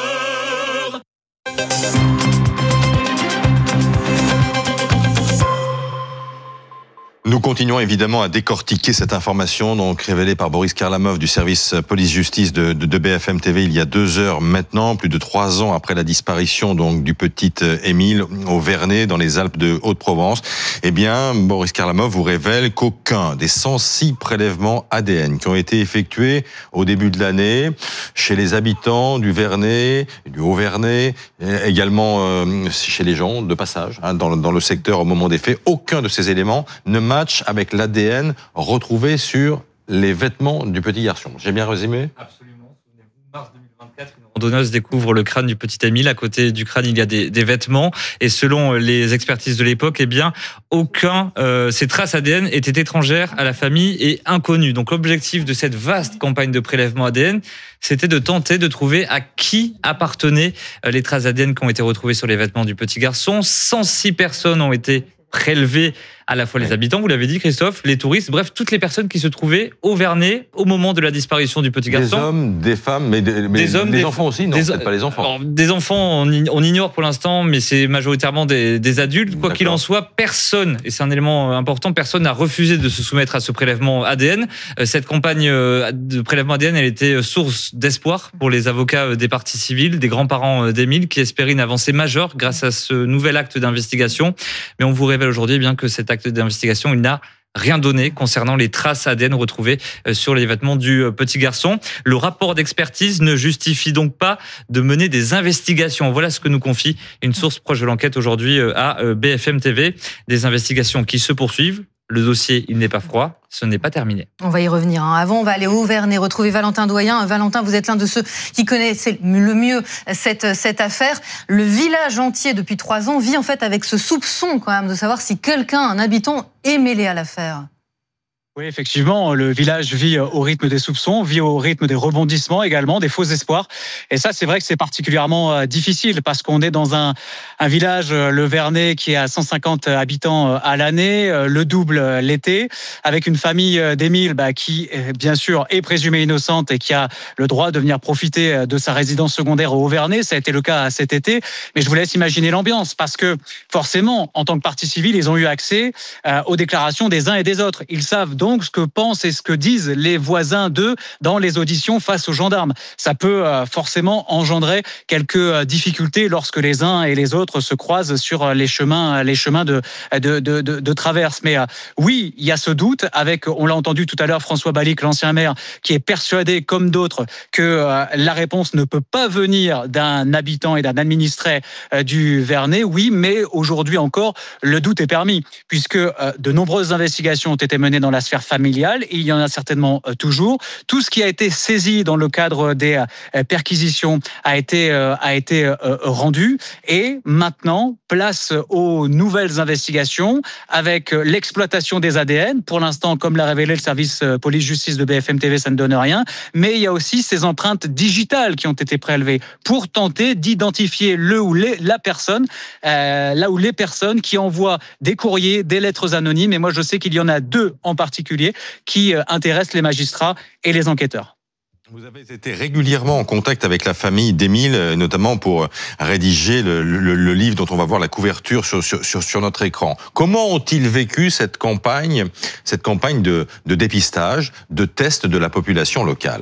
Nous continuons évidemment à décortiquer cette information donc révélée par Boris Karlamov du service police-justice de, de, de B F M T V il y a deux heures maintenant, plus de trois ans après la disparition donc du petit Émile au Vernet dans les Alpes de Haute-Provence. Eh bien, Boris Karlamov vous révèle qu'aucun des cent six prélèvements A D N qui ont été effectués au début de l'année chez les habitants du Vernet, du Haut-Vernet, également euh, chez les gens de passage hein, dans, dans le secteur au moment des faits, aucun de ces éléments ne match avec l'A D N retrouvé sur les vêtements du petit garçon. J'ai bien résumé ? Absolument. Souvenez-vous, mars deux mille vingt-quatre, une randonneuse découvre le crâne du petit Émile. À côté du crâne, il y a des, des vêtements. Et selon les expertises de l'époque, eh bien, aucun, euh, ces traces A D N étaient étrangères à la famille et inconnues. Donc, l'objectif de cette vaste campagne de prélèvement A D N, c'était de tenter de trouver à qui appartenaient les traces A D N qui ont été retrouvées sur les vêtements du petit garçon. cent six personnes ont été prélevées, à la fois les habitants, vous l'avez dit Christophe, les touristes, bref, toutes les personnes qui se trouvaient au Vernet au moment de la disparition du petit garçon. Des hommes, des femmes, mais des, mais des, hommes, des des enfants aussi, non, des, peut-être pas les enfants. Alors, des enfants, on, on ignore pour l'instant, mais c'est majoritairement des, des adultes. Quoi qu'il en soit, personne, et c'est un élément important, personne n'a refusé de se soumettre à ce prélèvement A D N. Cette campagne de prélèvement A D N, elle était source d'espoir pour les avocats des parties civiles, des grands-parents d'Émile, qui espéraient une avancée majeure grâce à ce nouvel acte d'investigation. Mais on vous révèle aujourd'hui bien que cet acte d'investigation, il n'a rien donné concernant les traces A D N retrouvées sur les vêtements du petit garçon. Le rapport d'expertise ne justifie donc pas de mener des investigations. Voilà ce que nous confie une source proche de l'enquête aujourd'hui à B F M T V. Des investigations qui se poursuivent. Le dossier, il n'est pas froid, ce n'est pas terminé. On va y revenir. Avant, on va aller au Vernet, retrouver Valentin Doyen. Valentin, vous êtes l'un de ceux qui connaissent le mieux cette, cette affaire. Le village entier, depuis trois ans, vit en fait avec ce soupçon quand même de savoir si quelqu'un, un habitant, est mêlé à l'affaire. Oui, effectivement, le village vit au rythme des soupçons, vit au rythme des rebondissements également, des faux espoirs. Et ça, c'est vrai que c'est particulièrement difficile parce qu'on est dans un, un village, le Vernet, qui a cent cinquante habitants à l'année, le double l'été, avec une famille d'Émile bah, qui, bien sûr, est présumée innocente et qui a le droit de venir profiter de sa résidence secondaire au Vernet. Ça a été le cas cet été. Mais je vous laisse imaginer l'ambiance parce que, forcément, en tant que partie civile, ils ont eu accès aux déclarations des uns et des autres. Ils savent donc ce que pensent et ce que disent les voisins d'eux dans les auditions face aux gendarmes. Ça peut forcément engendrer quelques difficultés lorsque les uns et les autres se croisent sur les chemins, les chemins de, de, de, de, de traverse. Mais oui, il y a ce doute avec, on l'a entendu tout à l'heure, François Balic, l'ancien maire, qui est persuadé, comme d'autres, que la réponse ne peut pas venir d'un habitant et d'un administré du Vernet. Oui, mais aujourd'hui encore, le doute est permis, puisque de nombreuses investigations ont été menées dans la sphère familiale, et il y en a certainement toujours. Tout ce qui a été saisi dans le cadre des perquisitions a été, a été rendu, et maintenant, place aux nouvelles investigations avec l'exploitation des A D N. Pour l'instant, comme l'a révélé le service police-justice de B F M T V, ça ne donne rien, mais il y a aussi ces empreintes digitales qui ont été prélevées pour tenter d'identifier le ou les, la personne, euh, là où les personnes qui envoient des courriers, des lettres anonymes, et moi je sais qu'il y en a deux en particulier qui intéressent les magistrats et les enquêteurs. Vous avez été régulièrement en contact avec la famille d'Émile, notamment pour rédiger le, le, le livre dont on va voir la couverture sur, sur, sur notre écran. Comment ont-ils vécu cette campagne, cette campagne de, de dépistage, de test de la population locale ?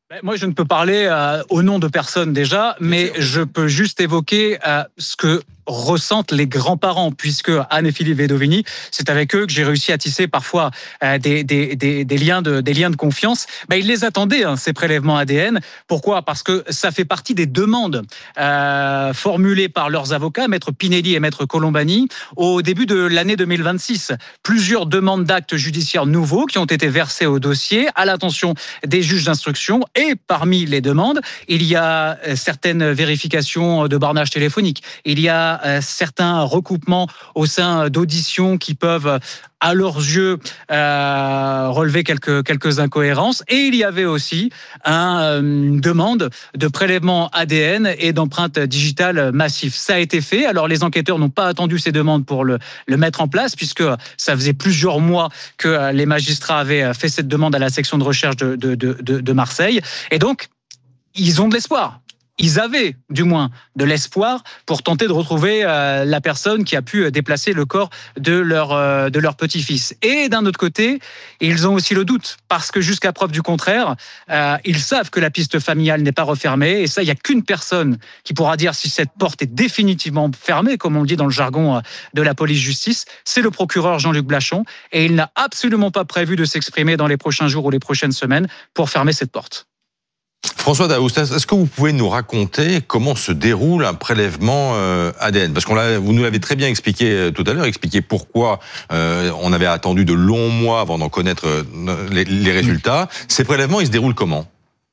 Moi, je ne peux parler euh, au nom de personne déjà, mais je peux juste évoquer euh, ce que ressentent les grands-parents, puisque Anne et Philippe Vedovini, c'est avec eux que j'ai réussi à tisser parfois euh, des, des, des, des, liens de, des liens de confiance. Ben, ils les attendaient, hein, ces prélèvements A D N. Pourquoi ? Parce que ça fait partie des demandes euh, formulées par leurs avocats, Maître Pinelli et Maître Colombani, au début de l'année deux mille vingt-six. Plusieurs demandes d'actes judiciaires nouveaux qui ont été versés au dossier, à l'attention des juges d'instruction. Et parmi les demandes, il y a certaines vérifications de bornage téléphonique. Il y a certains recoupements au sein d'auditions qui peuvent, à leurs yeux, euh, relever quelques, quelques incohérences. Et il y avait aussi un, une demande de prélèvement A D N et d'empreinte digitale massif. Ça a été fait. Alors, les enquêteurs n'ont pas attendu ces demandes pour le, le mettre en place, puisque ça faisait plusieurs mois que les magistrats avaient fait cette demande à la section de recherche de, de, de, de Marseille. Et donc, ils ont de l'espoir. Ils avaient, du moins, de l'espoir pour tenter de retrouver euh, la personne qui a pu déplacer le corps de leur, euh, de leur petit-fils. Et d'un autre côté, ils ont aussi le doute, parce que jusqu'à preuve du contraire, euh, ils savent que la piste familiale n'est pas refermée. Et ça, il n'y a qu'une personne qui pourra dire si cette porte est définitivement fermée, comme on le dit dans le jargon de la police-justice, c'est le procureur Jean-Luc Blachon. Et il n'a absolument pas prévu de s'exprimer dans les prochains jours ou les prochaines semaines pour fermer cette porte. François Daoust, est-ce que vous pouvez nous raconter comment se déroule un prélèvement euh, A D N ? Parce qu'on l'a, vous nous l'avez très bien expliqué euh, tout à l'heure, expliqué pourquoi euh, on avait attendu de longs mois avant d'en connaître euh, les, les résultats. Ces prélèvements, ils se déroulent comment ?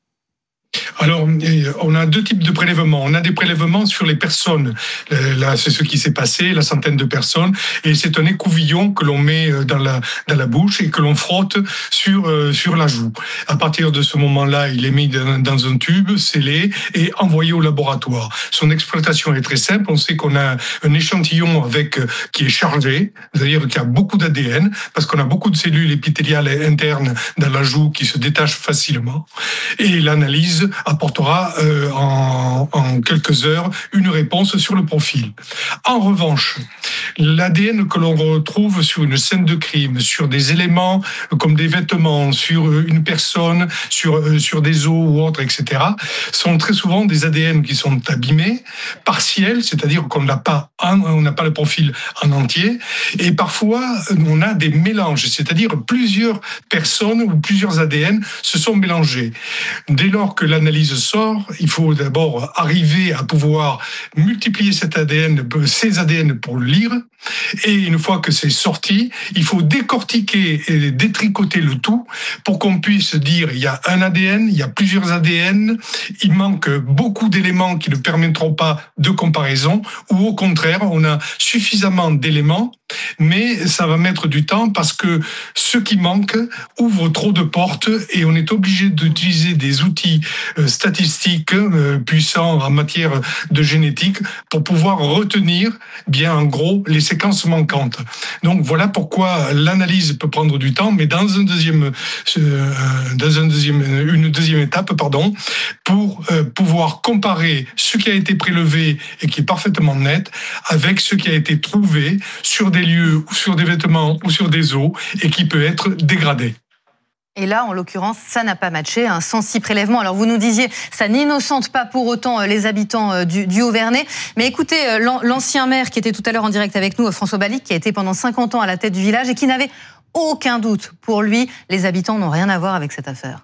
Alors, on a deux types de prélèvements. On a des prélèvements sur les personnes. Là, c'est ce qui s'est passé, la centaine de personnes. Et c'est un écouvillon que l'on met dans la, dans la bouche et que l'on frotte sur, sur la joue. À partir de ce moment-là, il est mis dans un tube, scellé et envoyé au laboratoire. Son exploitation est très simple. On sait qu'on a un échantillon avec, qui est chargé, c'est-à-dire qu'il y a beaucoup d'A D N, parce qu'on a beaucoup de cellules épithéliales internes dans la joue qui se détachent facilement. Et l'analyse apportera euh, en, en quelques heures une réponse sur le profil. En revanche, l'A D N que l'on retrouve sur une scène de crime, sur des éléments comme des vêtements, sur une personne, sur, sur des os ou autres, et cetera, sont très souvent des A D N qui sont abîmés, partiels, c'est-à-dire qu'on n'a pas, un, on n'a pas le profil en entier, et parfois on a des mélanges, c'est-à-dire plusieurs personnes ou plusieurs A D N se sont mélangés. Dès lors que l'analyse sort, il faut d'abord arriver à pouvoir multiplier cet A D N, ces A D N pour le lire. Et une fois que c'est sorti, il faut décortiquer et détricoter le tout pour qu'on puisse dire il y a un A D N, il y a plusieurs A D N, il manque beaucoup d'éléments qui ne permettront pas de comparaison, ou au contraire, on a suffisamment d'éléments, mais ça va mettre du temps parce que ce qui manque ouvre trop de portes et on est obligé d'utiliser des outils statistiques puissants en matière de génétique pour pouvoir retenir bien en gros les séquences manquantes. Donc voilà pourquoi l'analyse peut prendre du temps, mais dans un deuxième, euh, dans un deuxième, une deuxième étape, pardon, pour euh, pouvoir comparer ce qui a été prélevé et qui est parfaitement net avec ce qui a été trouvé sur des lieux ou sur des vêtements ou sur des os et qui peut être dégradé. Et là, en l'occurrence, ça n'a pas matché, un cent six prélèvements. Alors vous nous disiez, ça n'innocente pas pour autant les habitants du, du Haut-Vernay. Mais écoutez, l'ancien maire qui était tout à l'heure en direct avec nous, François Balic, qui a été pendant cinquante ans à la tête du village et qui n'avait aucun doute. Pour lui, les habitants n'ont rien à voir avec cette affaire.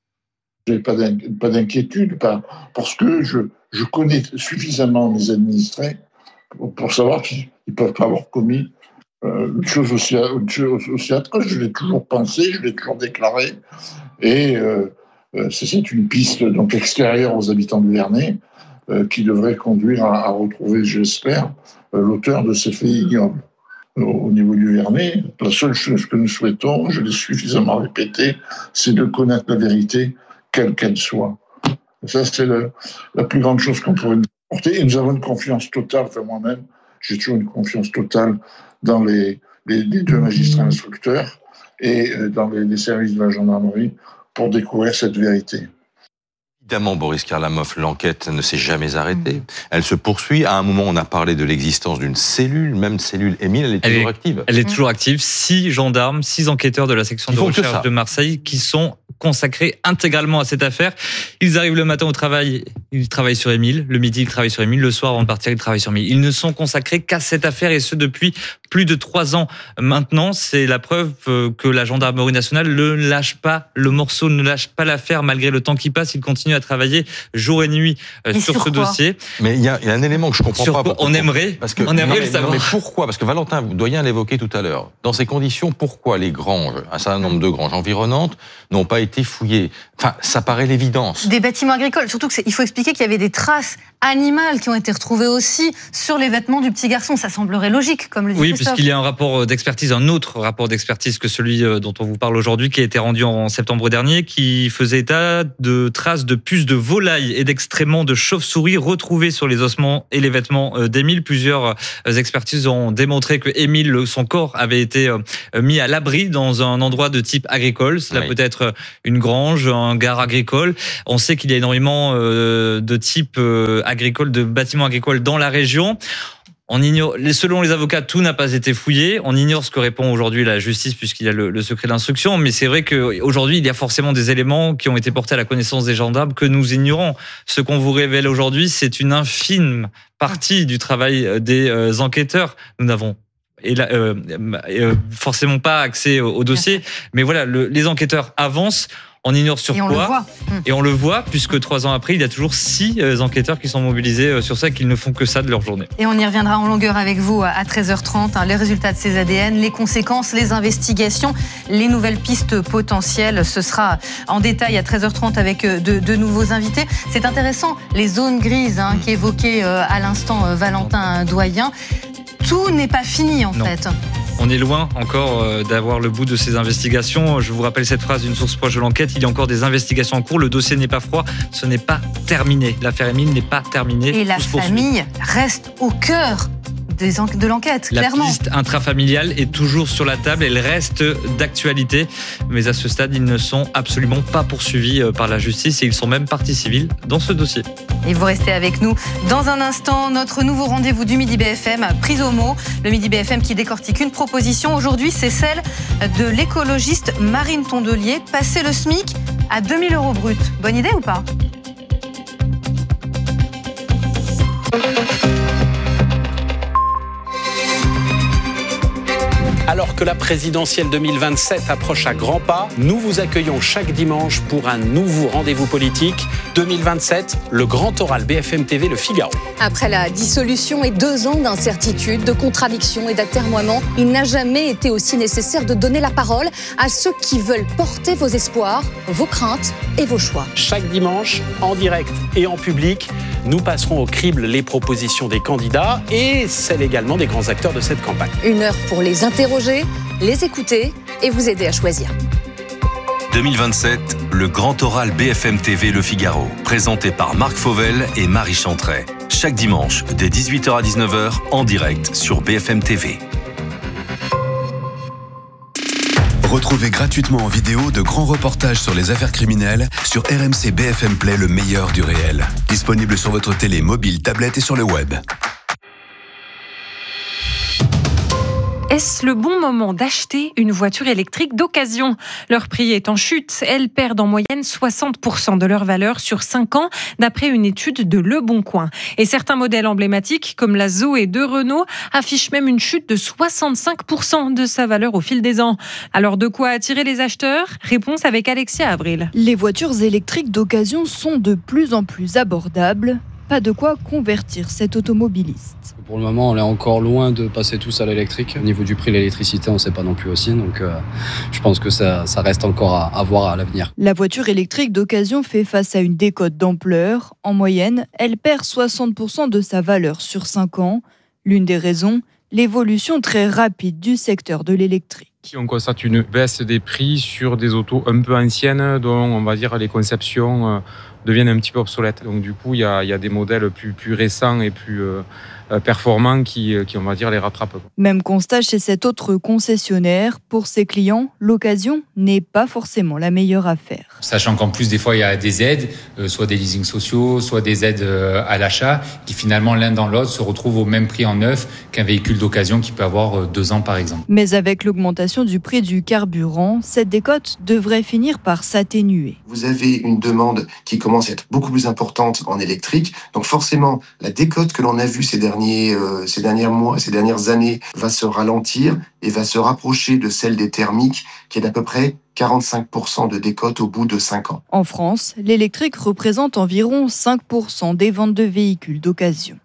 Je n'ai pas d'inquiétude parce que je, je connais suffisamment mes administrés pour, pour savoir qu'ils ne peuvent pas avoir commis Euh, une chose aussi, une chose aussi atroce, je l'ai toujours pensé, je l'ai toujours déclaré, et euh, c'est une piste donc extérieure aux habitants du Vernay euh, qui devrait conduire à, à retrouver, j'espère, euh, l'auteur de ces faits ignobles. Au, au niveau du Vernay, la seule chose que nous souhaitons, je l'ai suffisamment répété, c'est de connaître la vérité, quelle qu'elle soit. Et ça, c'est le, la plus grande chose qu'on pourrait nous apporter, et nous avons une confiance totale, enfin moi-même, j'ai toujours une confiance totale dans les, les, les deux magistrats instructeurs et dans les, les services de la gendarmerie pour découvrir cette vérité. Évidemment, Boris Karlamov, l'enquête ne s'est jamais arrêtée. Elle se poursuit. À un moment, on a parlé de l'existence d'une cellule, même cellule Émile, elle est toujours elle est, active. Elle est toujours active. Six gendarmes, six enquêteurs de la section de recherche de Marseille qui sont consacrés intégralement à cette affaire. Ils arrivent le matin au travail, ils travaillent sur Émile. Le midi, ils travaillent sur Émile. Le soir, avant de partir, ils travaillent sur Émile. Ils ne sont consacrés qu'à cette affaire et ce depuis plus de trois ans maintenant. C'est la preuve que la gendarmerie nationale ne lâche pas le morceau, ne lâche pas l'affaire malgré le temps qui passe. Ils continuent à travailler jour et nuit sur, sur ce quoi dossier. Mais il y, y a un élément que je comprends sur pas. On aimerait, parce que, on aimerait mais, le savoir. Mais pourquoi ? Parce que Valentin Doyen l'évoquait tout à l'heure. Dans ces conditions, pourquoi les granges, un certain nombre de granges environnantes, n'ont pas été fouillées ? Enfin, ça paraît l'évidence. Des bâtiments agricoles. Surtout qu'il faut expliquer qu'il y avait des traces animales qui ont été retrouvées aussi sur les vêtements du petit garçon. Ça semblerait logique, comme le dit Oui, Christophe. puisqu'il y a un rapport d'expertise, un autre rapport d'expertise que celui dont on vous parle aujourd'hui, qui a été rendu en septembre dernier, qui faisait état de traces de puces de volaille et d'excréments de chauve-souris retrouvés sur les ossements et les vêtements d'Émile. Plusieurs expertises ont démontré que Émile, son corps, avait été mis à l'abri dans un endroit de type agricole. Cela oui. peut être une grange, un gare agricole. On sait qu'il y a énormément de types agricoles, de bâtiments agricoles dans la région. On ignore, selon les avocats, tout n'a pas été fouillé. On ignore ce que répond aujourd'hui la justice puisqu'il y a le, le secret d'instruction. Mais c'est vrai qu'aujourd'hui, il y a forcément des éléments qui ont été portés à la connaissance des gendarmes que nous ignorons. Ce qu'on vous révèle aujourd'hui, c'est une infime partie du travail des euh, enquêteurs. Nous n'avons et là, euh, euh, forcément pas accès au, au dossier. Mais voilà, le, les enquêteurs avancent. On ignore sur et on quoi. Le voit. Et on le voit, puisque trois ans après, il y a toujours six enquêteurs qui sont mobilisés sur ça et qui ne font que ça de leur journée. Et on y reviendra en longueur avec vous à treize heures trente. Hein, les résultats de ces A D N, les conséquences, les investigations, les nouvelles pistes potentielles. Ce sera en détail à treize heures trente avec de, de nouveaux invités. C'est intéressant, les zones grises hein, qu'évoquait euh, à l'instant euh, Valentin Doyen. Tout n'est pas fini en non. fait. On est loin encore d'avoir le bout de ces investigations. Je vous rappelle cette phrase d'une source proche de l'enquête. Il y a encore des investigations en cours. Le dossier n'est pas froid. Ce n'est pas terminé. L'affaire Émile n'est pas terminée. Et la famille reste au cœur des en- de l'enquête, la clairement. La piste intrafamiliale est toujours sur la table. Elle reste d'actualité. Mais à ce stade, ils ne sont absolument pas poursuivis par la justice. Et ils sont même partie civile dans ce dossier. Et vous restez avec nous. Dans un instant, notre nouveau rendez-vous du Midi B F M, prise au mot. Le Midi B F M qui décortique une proposition. Aujourd'hui, c'est celle de l'écologiste Marine Tondelier. Passer le SMIC à deux mille euros brut. Bonne idée ou pas ? Alors que la présidentielle deux mille vingt-sept approche à grands pas, nous vous accueillons chaque dimanche pour un nouveau rendez-vous politique. deux mille vingt-sept, le grand oral B F M T V Le Figaro. Après la dissolution et deux ans d'incertitude, de contradictions et d'atermoiements, il n'a jamais été aussi nécessaire de donner la parole à ceux qui veulent porter vos espoirs, vos craintes et vos choix. Chaque dimanche, en direct et en public, nous passerons au crible les propositions des candidats et celles également des grands acteurs de cette campagne. Une heure pour les interroger, les écouter et vous aider à choisir. deux mille vingt-sept, le grand oral B F M T V Le Figaro, présenté par Marc Fauvel et Marie Chantray. Chaque dimanche, dès dix-huit heures à dix-neuf heures, en direct sur B F M T V. Retrouvez gratuitement en vidéo de grands reportages sur les affaires criminelles sur R M C B F M Play, le meilleur du réel. Disponible sur votre télé, mobile, tablette et sur le web. Est-ce le bon moment d'acheter une voiture électrique d'occasion ? Leur prix est en chute. Elles perdent en moyenne soixante pour cent de leur valeur sur cinq ans, d'après une étude de Le Bon Coin. Et certains modèles emblématiques, comme la Zoé de Renault, affichent même une chute de soixante-cinq pour cent de sa valeur au fil des ans. Alors de quoi attirer les acheteurs ? Réponse avec Alexia Avril. Les voitures électriques d'occasion sont de plus en plus abordables. Pas de quoi convertir cet automobiliste. Pour le moment, on est encore loin de passer tous à l'électrique. Au niveau du prix de l'électricité, on ne sait pas non plus aussi. Donc, euh, je pense que ça, ça reste encore à, à voir à l'avenir. La voiture électrique d'occasion fait face à une décote d'ampleur. En moyenne, elle perd soixante pour cent de sa valeur sur cinq ans. L'une des raisons, l'évolution très rapide du secteur de l'électrique. On constate une baisse des prix sur des autos un peu anciennes, dont on va dire les conceptions deviennent un petit peu obsolètes. Donc du coup, il y a, il y a des modèles plus, plus récents et plus euh, performants qui, qui, on va dire, les rattrapent. Même constat chez cet autre concessionnaire. Pour ses clients, l'occasion n'est pas forcément la meilleure affaire. Sachant qu'en plus, des fois, il y a des aides, euh, soit des leasings sociaux, soit des aides euh, à l'achat, qui finalement, l'un dans l'autre, se retrouvent au même prix en neuf qu'un véhicule d'occasion qui peut avoir euh, deux ans, par exemple. Mais avec l'augmentation du prix du carburant, cette décote devrait finir par s'atténuer. Vous avez une demande qui commence à être beaucoup plus importante en électrique, donc forcément, la décote que l'on a vue ces derniers, euh, ces derniers mois, ces dernières années, va se ralentir et va se rapprocher de celle des thermiques, qui est d'à peu près quarante-cinq pour cent de décote au bout de cinq ans. En France, l'électrique représente environ cinq pour cent des ventes de véhicules d'occasion.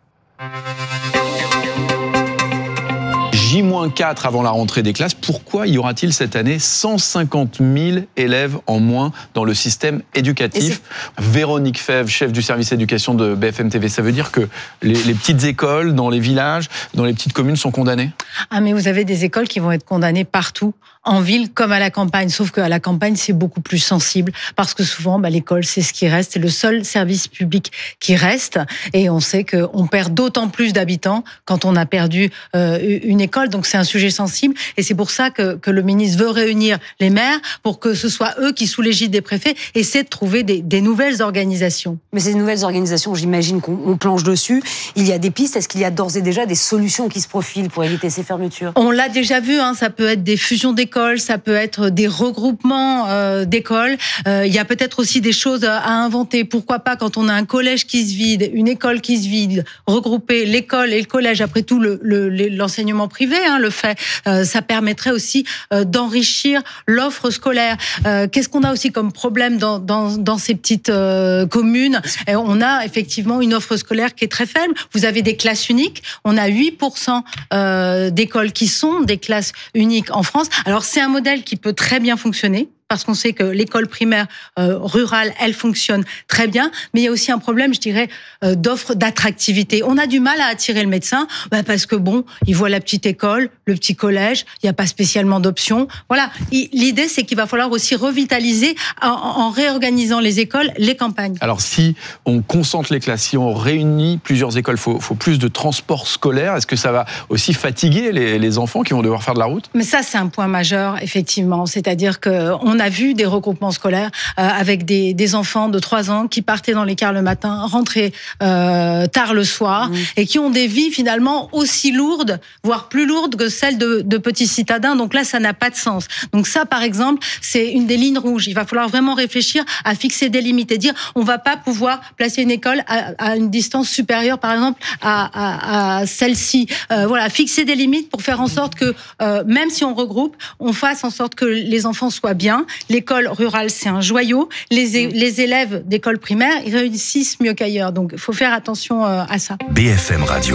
J quatre avant la rentrée des classes. Pourquoi y aura-t-il cette année cent cinquante mille élèves en moins dans le système éducatif ? Véronique Fèvre, chef du service éducation de B F M T V, ça veut dire que les, les petites écoles dans les villages, dans les petites communes sont condamnées ? Ah mais vous avez des écoles qui vont être condamnées partout, en ville comme à la campagne, sauf qu'à la campagne c'est beaucoup plus sensible parce que souvent bah, l'école c'est ce qui reste, c'est le seul service public qui reste et on sait qu'on perd d'autant plus d'habitants quand on a perdu euh, une école, donc c'est un sujet sensible et c'est pour ça que, que le ministre veut réunir les maires pour que ce soit eux qui, sous l'égide des préfets, essaient de trouver des, des nouvelles organisations. Mais ces nouvelles organisations, j'imagine qu'on on planche dessus, il y a des pistes, est-ce qu'il y a d'ores et déjà des solutions qui se profilent pour éviter ces fermetures ? On l'a déjà vu, hein, ça peut être des fusions d'écoles, ça peut être des regroupements euh, d'écoles. Euh, il y a peut-être aussi des choses à inventer. Pourquoi pas, quand on a un collège qui se vide, une école qui se vide, regrouper l'école et le collège, après tout le, le, l'enseignement privé hein, le fait, euh, ça permettrait aussi euh, d'enrichir l'offre scolaire. Euh, qu'est-ce qu'on a aussi comme problème dans, dans, dans ces petites euh, communes ? Et on a effectivement une offre scolaire qui est très faible. Vous avez des classes uniques. On a huit pour cent euh, d'écoles qui sont des classes uniques en France. Alors c'est un modèle qui peut très bien fonctionner, parce qu'on sait que l'école primaire euh, rurale, elle fonctionne très bien, mais il y a aussi un problème, je dirais, euh, d'offre d'attractivité. On a du mal à attirer le médecin, bah parce que bon, il voit la petite école, le petit collège, il n'y a pas spécialement d'options. Voilà, il, l'idée c'est qu'il va falloir aussi revitaliser, en, en réorganisant les écoles, les campagnes. Alors si on concentre les classes, si on réunit plusieurs écoles, il faut, faut plus de transport scolaire, est-ce que ça va aussi fatiguer les, les enfants qui vont devoir faire de la route ? Mais ça c'est un point majeur, effectivement, c'est-à-dire qu'on a vu des regroupements scolaires euh, avec des, des enfants de trois ans qui partaient dans les cars le matin, rentraient euh, tard le soir, mmh. et qui ont des vies finalement aussi lourdes, voire plus lourdes que celles de, de petits citadins. Donc là, ça n'a pas de sens. Donc ça, par exemple, c'est une des lignes rouges. Il va falloir vraiment réfléchir à fixer des limites et dire on va pas pouvoir placer une école à, à une distance supérieure, par exemple, à, à, à celle-ci. Euh, voilà, fixer des limites pour faire en sorte que, euh, même si on regroupe, on fasse en sorte que les enfants soient bien. L'école rurale, c'est un joyau. Les, les élèves d'école primaire, ils réussissent mieux qu'ailleurs. Donc, il faut faire attention à ça. B F M Radio.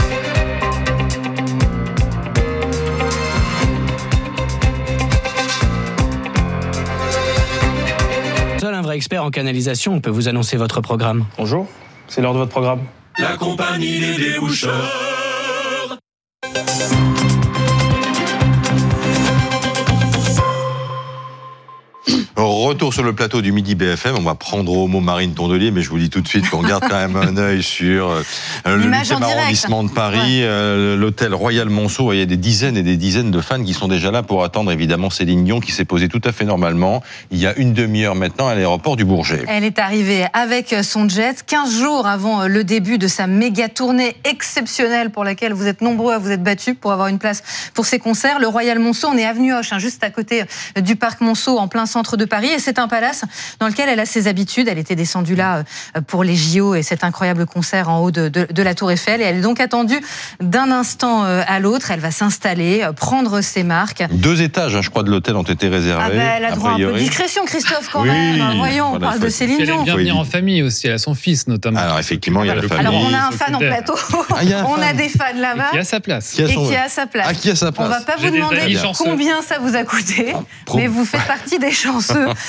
Seul un vrai expert en canalisation peut vous annoncer votre programme. Bonjour, c'est l'heure de votre programme. La compagnie des déboucheurs. Retour sur le plateau du Midi B F M. On va prendre au mot Marine Tondelier, mais je vous dis tout de suite qu'on garde quand même un œil sur euh, le huitième arrondissement de Paris, ouais. euh, l'hôtel Royal Monceau. Il y a des dizaines et des dizaines de fans qui sont déjà là pour attendre évidemment Céline Dion, qui s'est posée tout à fait normalement il y a une demi-heure maintenant à l'aéroport du Bourget. Elle est arrivée avec son jet quinze jours avant le début de sa méga tournée exceptionnelle pour laquelle vous êtes nombreux à vous être battus pour avoir une place pour ses concerts. Le Royal Monceau, on est avenue Hoche, hein, juste à côté du parc Monceau, en plein centre de Paris, et c'est un palace dans lequel elle a ses habitudes. Elle était descendue là pour les J O et cet incroyable concert en haut de, de, de la Tour Eiffel, et elle est donc attendue d'un instant à l'autre. Elle va s'installer, prendre ses marques. Deux étages, hein, je crois, de l'hôtel ont été réservés. Ah ben, elle a droit à un peu de discrétion, Christophe, quand oui, même. Voyons, voilà, on parle de Céline Dion. Elle aime bien venir en famille aussi, elle a son fils notamment. Alors effectivement, il y a la famille. Alors on a un fan en plateau, ah, a on fan. a des fans là-bas. Et qui a sa place. Et qui a sa place. Ah, qui a sa place. On va pas J'ai vous demander combien ça vous a coûté, ah, mais vous faites partie des chanceux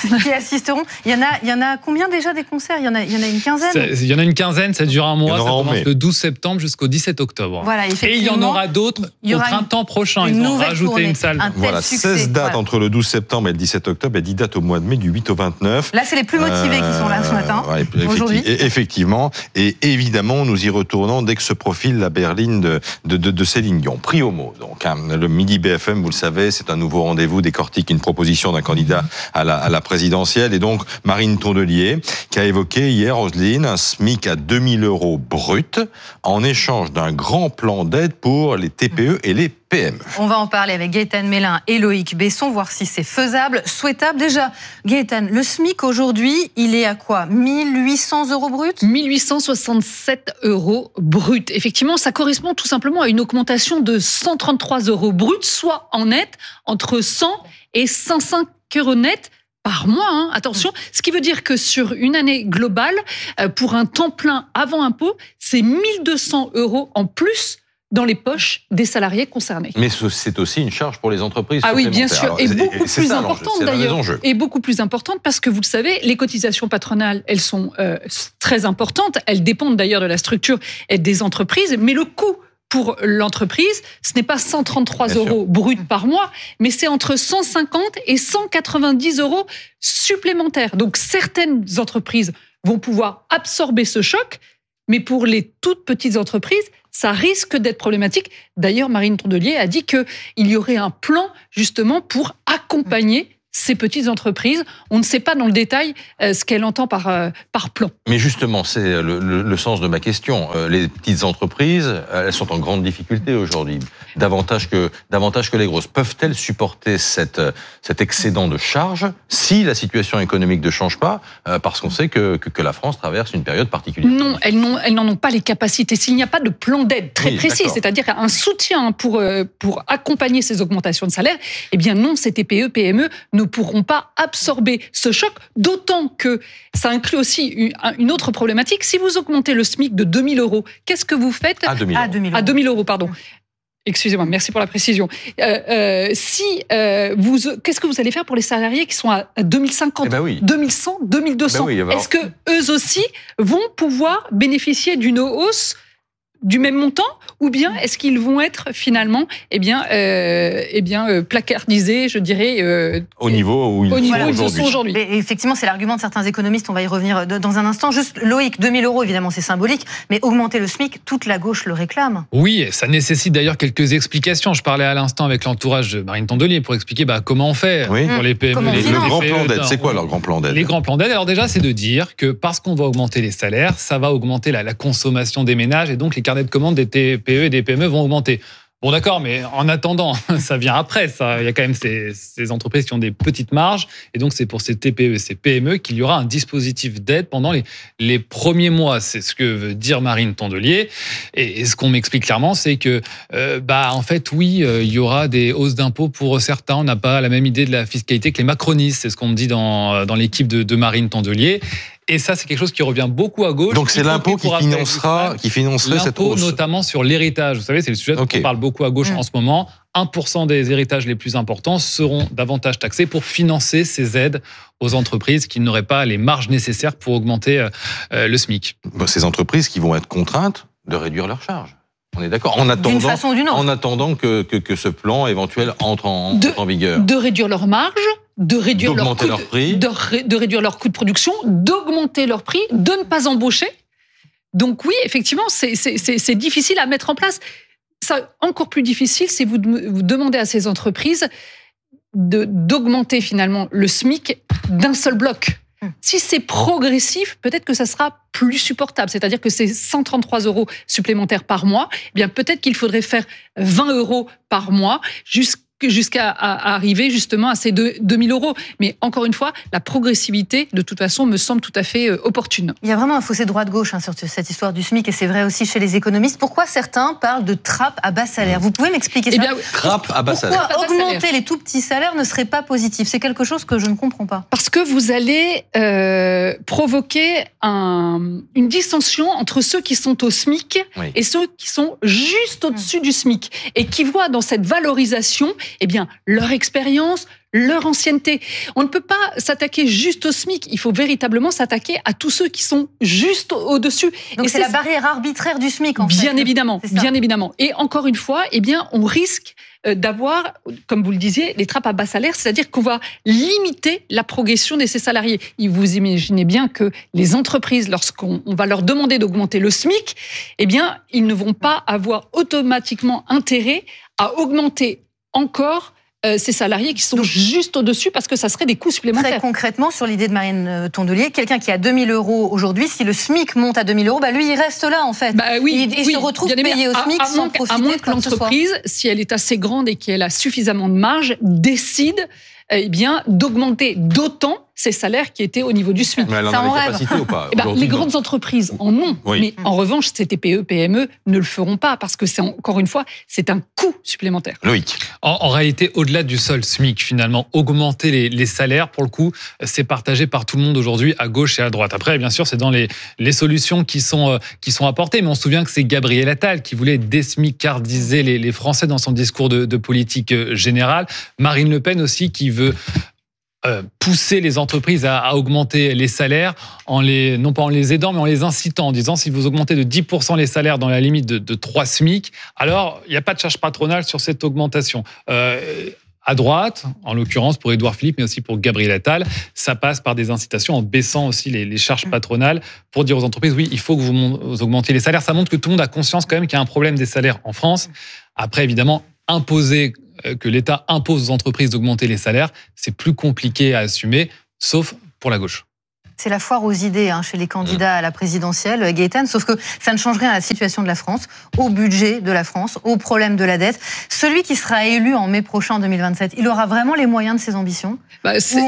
qui assisteront. Il y en a, il y en a combien déjà des concerts ? Il y en a, il y en a une quinzaine. C'est, il y en a une quinzaine, ça dure un mois, ça commence le douze septembre jusqu'au dix-sept octobre. Voilà, et il y en aura d'autres au printemps prochain. Ils vont rajouter tournée, une salle. Un voilà, succès. seize dates voilà. entre le douze septembre et le dix-sept octobre et dix dates au mois de mai du huit au vingt-neuf. Là, c'est les plus motivés euh, qui sont là ce matin, ouais, aujourd'hui. Effectivement, et évidemment, nous y retournons dès que se profile la berline de, de, de, de Céline Dion. Prix au mot, donc. Hein, le Midi B F M, vous le savez, c'est un nouveau rendez-vous, décortique une proposition d'un candidat à la, à la présidentielle. Et donc, Marine Tondelier, qui a évoqué hier, Roselyne, un SMIC à deux mille euros brut, en échange d'un grand plan d'aide pour les T P E et les P M E. On va en parler avec Gaëtane Mélin et Loïc Besson, voir si c'est faisable, souhaitable. Déjà, Gaëtane, le SMIC aujourd'hui, il est à quoi ? mille huit cents euros brut ? mille huit cent soixante-sept euros brut. Effectivement, ça correspond tout simplement à une augmentation de cent trente-trois euros brut, soit en net entre cent et cent cinq euros net par mois, hein, attention. Ce qui veut dire que sur une année globale, euh, pour un temps plein avant impôt, c'est mille deux cents euros en plus dans les poches des salariés concernés. Mais c'est aussi une charge pour les entreprises. Ah oui, bien sûr, Alors, et beaucoup et plus importante d'ailleurs. Et beaucoup plus importante parce que vous le savez, les cotisations patronales, elles sont euh, très importantes. Elles dépendent d'ailleurs de la structure et des entreprises, mais le coût pour l'entreprise, ce n'est pas cent trente-trois Bien euros sûr. bruts par mois, mais c'est entre cent cinquante et cent quatre-vingt-dix euros supplémentaires. Donc certaines entreprises vont pouvoir absorber ce choc, mais pour les toutes petites entreprises, ça risque d'être problématique. D'ailleurs, Marine Tondelier a dit qu'il y aurait un plan justement pour accompagner ces petites entreprises. On ne sait pas dans le détail euh, ce qu'elle entend par, euh, par plan. Mais justement, c'est le, le, le sens de ma question. Euh, les petites entreprises, elles sont en grande difficulté aujourd'hui, davantage que, davantage que les grosses. Peuvent-elles supporter cette, cet excédent de charges si la situation économique ne change pas, euh, parce qu'on sait que, que, que la France traverse une période particulière ? Non, elles n'ont, elles n'en ont pas les capacités. S'il n'y a pas de plan d'aide très oui, précis, d'accord. c'est-à-dire un soutien pour, euh, pour accompagner ces augmentations de salaire, eh bien non, ces T P E, P M E ne pourront pas absorber ce choc, d'autant que ça inclut aussi une autre problématique. Si vous augmentez le SMIC de deux mille euros, qu'est-ce que vous faites ? À deux mille euros. À deux mille euros, pardon. Excusez-moi, merci pour la précision. Euh, euh, si euh, vous, qu'est-ce que vous allez faire pour les salariés qui sont à deux mille cinquante, eh ben oui. deux mille cent, deux mille deux cents ? Eh ben oui, alors... Est-ce que eux aussi vont pouvoir bénéficier d'une hausse du même montant, ou bien est-ce qu'ils vont être finalement, eh bien, euh, eh bien, euh, placardisés, je dirais, euh, au niveau où ils, au niveau sont, où ils aujourd'hui. sont aujourd'hui. Et effectivement, c'est l'argument de certains économistes. On va y revenir dans un instant. Juste Loïc, deux mille euros, évidemment, c'est symbolique, mais augmenter le SMIC, toute la gauche le réclame. Oui, ça nécessite d'ailleurs quelques explications. Je parlais à l'instant avec l'entourage de Marine Tondelier pour expliquer bah, comment on fait oui. pour les P M E. Les, les le grand plan d'aide, c'est quoi leur grand plan d'aide ? Les grands plans d'aide, alors déjà, c'est de dire que parce qu'on va augmenter les salaires, ça va augmenter la, la consommation des ménages et donc les carnets de commandes des T P E et des P M E vont augmenter. Bon d'accord, mais en attendant, ça vient après. Ça, il y a quand même ces, ces entreprises qui ont des petites marges, et donc c'est pour ces T P E et ces P M E qu'il y aura un dispositif d'aide pendant les, les premiers mois. C'est ce que veut dire Marine Tondelier. Et, et ce qu'on m'explique clairement, c'est que, euh, bah en fait, oui, euh, il y aura des hausses d'impôts pour certains. On n'a pas la même idée de la fiscalité que les macronistes. C'est ce qu'on me dit dans, dans l'équipe de, de Marine Tondelier. Et ça, c'est quelque chose qui revient beaucoup à gauche. Donc c'est l'impôt qui financera, qui financerait cette hausse. L'impôt, notamment sur l'héritage. Vous savez, c'est le sujet okay. dont on parle beaucoup à gauche mmh. en ce moment. un pour cent des héritages les plus importants seront davantage taxés pour financer ces aides aux entreprises qui n'auraient pas les marges nécessaires pour augmenter euh, le SMIC. Bon, ces entreprises qui vont être contraintes de réduire leurs charges. On est d'accord. En attendant, d'une façon ou d'une autre. En attendant que, que, que ce plan éventuel entre en, de, entre en vigueur. De réduire leurs marges, de réduire leur coût, leur prix, de, ré, de réduire leur coût de production, d'augmenter leur prix, de ne pas embaucher. Donc oui, effectivement, c'est, c'est, c'est, c'est difficile à mettre en place. Ça, encore plus difficile si vous, vous demandez à ces entreprises de, d'augmenter finalement le SMIC d'un seul bloc. Si c'est progressif, peut-être que ça sera plus supportable. C'est-à-dire que c'est cent trente-trois euros supplémentaires par mois. Eh bien, peut-être qu'il faudrait faire vingt euros par mois jusqu'à jusqu'à arriver justement à ces deux mille euros. Mais encore une fois, la progressivité, de toute façon, me semble tout à fait opportune. Il y a vraiment un fossé droite-gauche hein, sur cette histoire du SMIC, et c'est vrai aussi chez les économistes. Pourquoi certains parlent de trappe à bas salaire ? Vous pouvez m'expliquer ça ? Eh bien, trappe à bas salaire. Pourquoi augmenter les tout petits salaires ne serait pas positif ? C'est quelque chose que je ne comprends pas. Parce que vous allez euh, provoquer un, une dissension entre ceux qui sont au SMIC oui. et ceux qui sont juste au-dessus mmh. du SMIC, et qui voient dans cette valorisation eh bien, leur expérience, leur ancienneté. On ne peut pas s'attaquer juste au SMIC, il faut véritablement s'attaquer à tous ceux qui sont juste au-dessus. Donc et c'est la barrière arbitraire du SMIC en fait. Bien évidemment, bien évidemment. Et encore une fois, eh bien, on risque d'avoir, comme vous le disiez, les trappes à bas salaire, c'est-à-dire qu'on va limiter la progression de ces salariés. Et vous imaginez bien que les entreprises, lorsqu'on on va leur demander d'augmenter le SMIC, eh bien, ils ne vont pas avoir automatiquement intérêt à augmenter encore ces salariés qui sont Donc, juste au-dessus parce que ça serait des coûts supplémentaires. Très concrètement, sur l'idée de Marine Tondelier, quelqu'un qui a deux mille euros aujourd'hui, si le SMIC monte à deux mille euros, bah lui, il reste là, en fait. Bah oui, il, il oui, se retrouve payé au SMIC à, à sans moins, profiter à moins que l'entreprise, si elle est assez grande et qu'elle a suffisamment de marge, décide eh bien, d'augmenter d'autant ces salaires qui étaient au niveau du SMIC. Mais elle en ça a en les rêve. capacités ou pas Eh ben, les grandes entreprises en ont, oui. mais en revanche, ces T P E, P M E ne le feront pas parce que c'est encore une fois, c'est un coût supplémentaire. Loïc. En, en réalité, au-delà du seul SMIC, finalement, augmenter les, les salaires, pour le coup, c'est partagé par tout le monde aujourd'hui, à gauche et à droite. Après, bien sûr, c'est dans les, les solutions qui sont, euh, qui sont apportées, mais on se souvient que c'est Gabriel Attal qui voulait désmicardiser les, les Français dans son discours de, de politique générale. Marine Le Pen aussi qui veut pousser les entreprises à, à augmenter les salaires, en les, non pas en les aidant, mais en les incitant, en disant si vous augmentez de dix pour cent les salaires dans la limite de, de trois SMIC, alors il n'y a pas de charge patronale sur cette augmentation. Euh, à droite, en l'occurrence pour Édouard Philippe, mais aussi pour Gabriel Attal, ça passe par des incitations en baissant aussi les, les charges patronales pour dire aux entreprises, oui, il faut que vous, vous augmentiez les salaires. Ça montre que tout le monde a conscience quand même qu'il y a un problème des salaires en France. Après, évidemment, imposer que l'État impose aux entreprises d'augmenter les salaires, c'est plus compliqué à assumer, sauf pour la gauche. C'est la foire aux idées hein, chez les candidats à la présidentielle, Gaëtan, sauf que ça ne change rien à la situation de la France, au budget de la France, au problème de la dette. Celui qui sera élu en mai prochain, en deux mille vingt-sept, il aura vraiment les moyens de ses ambitions ? bah,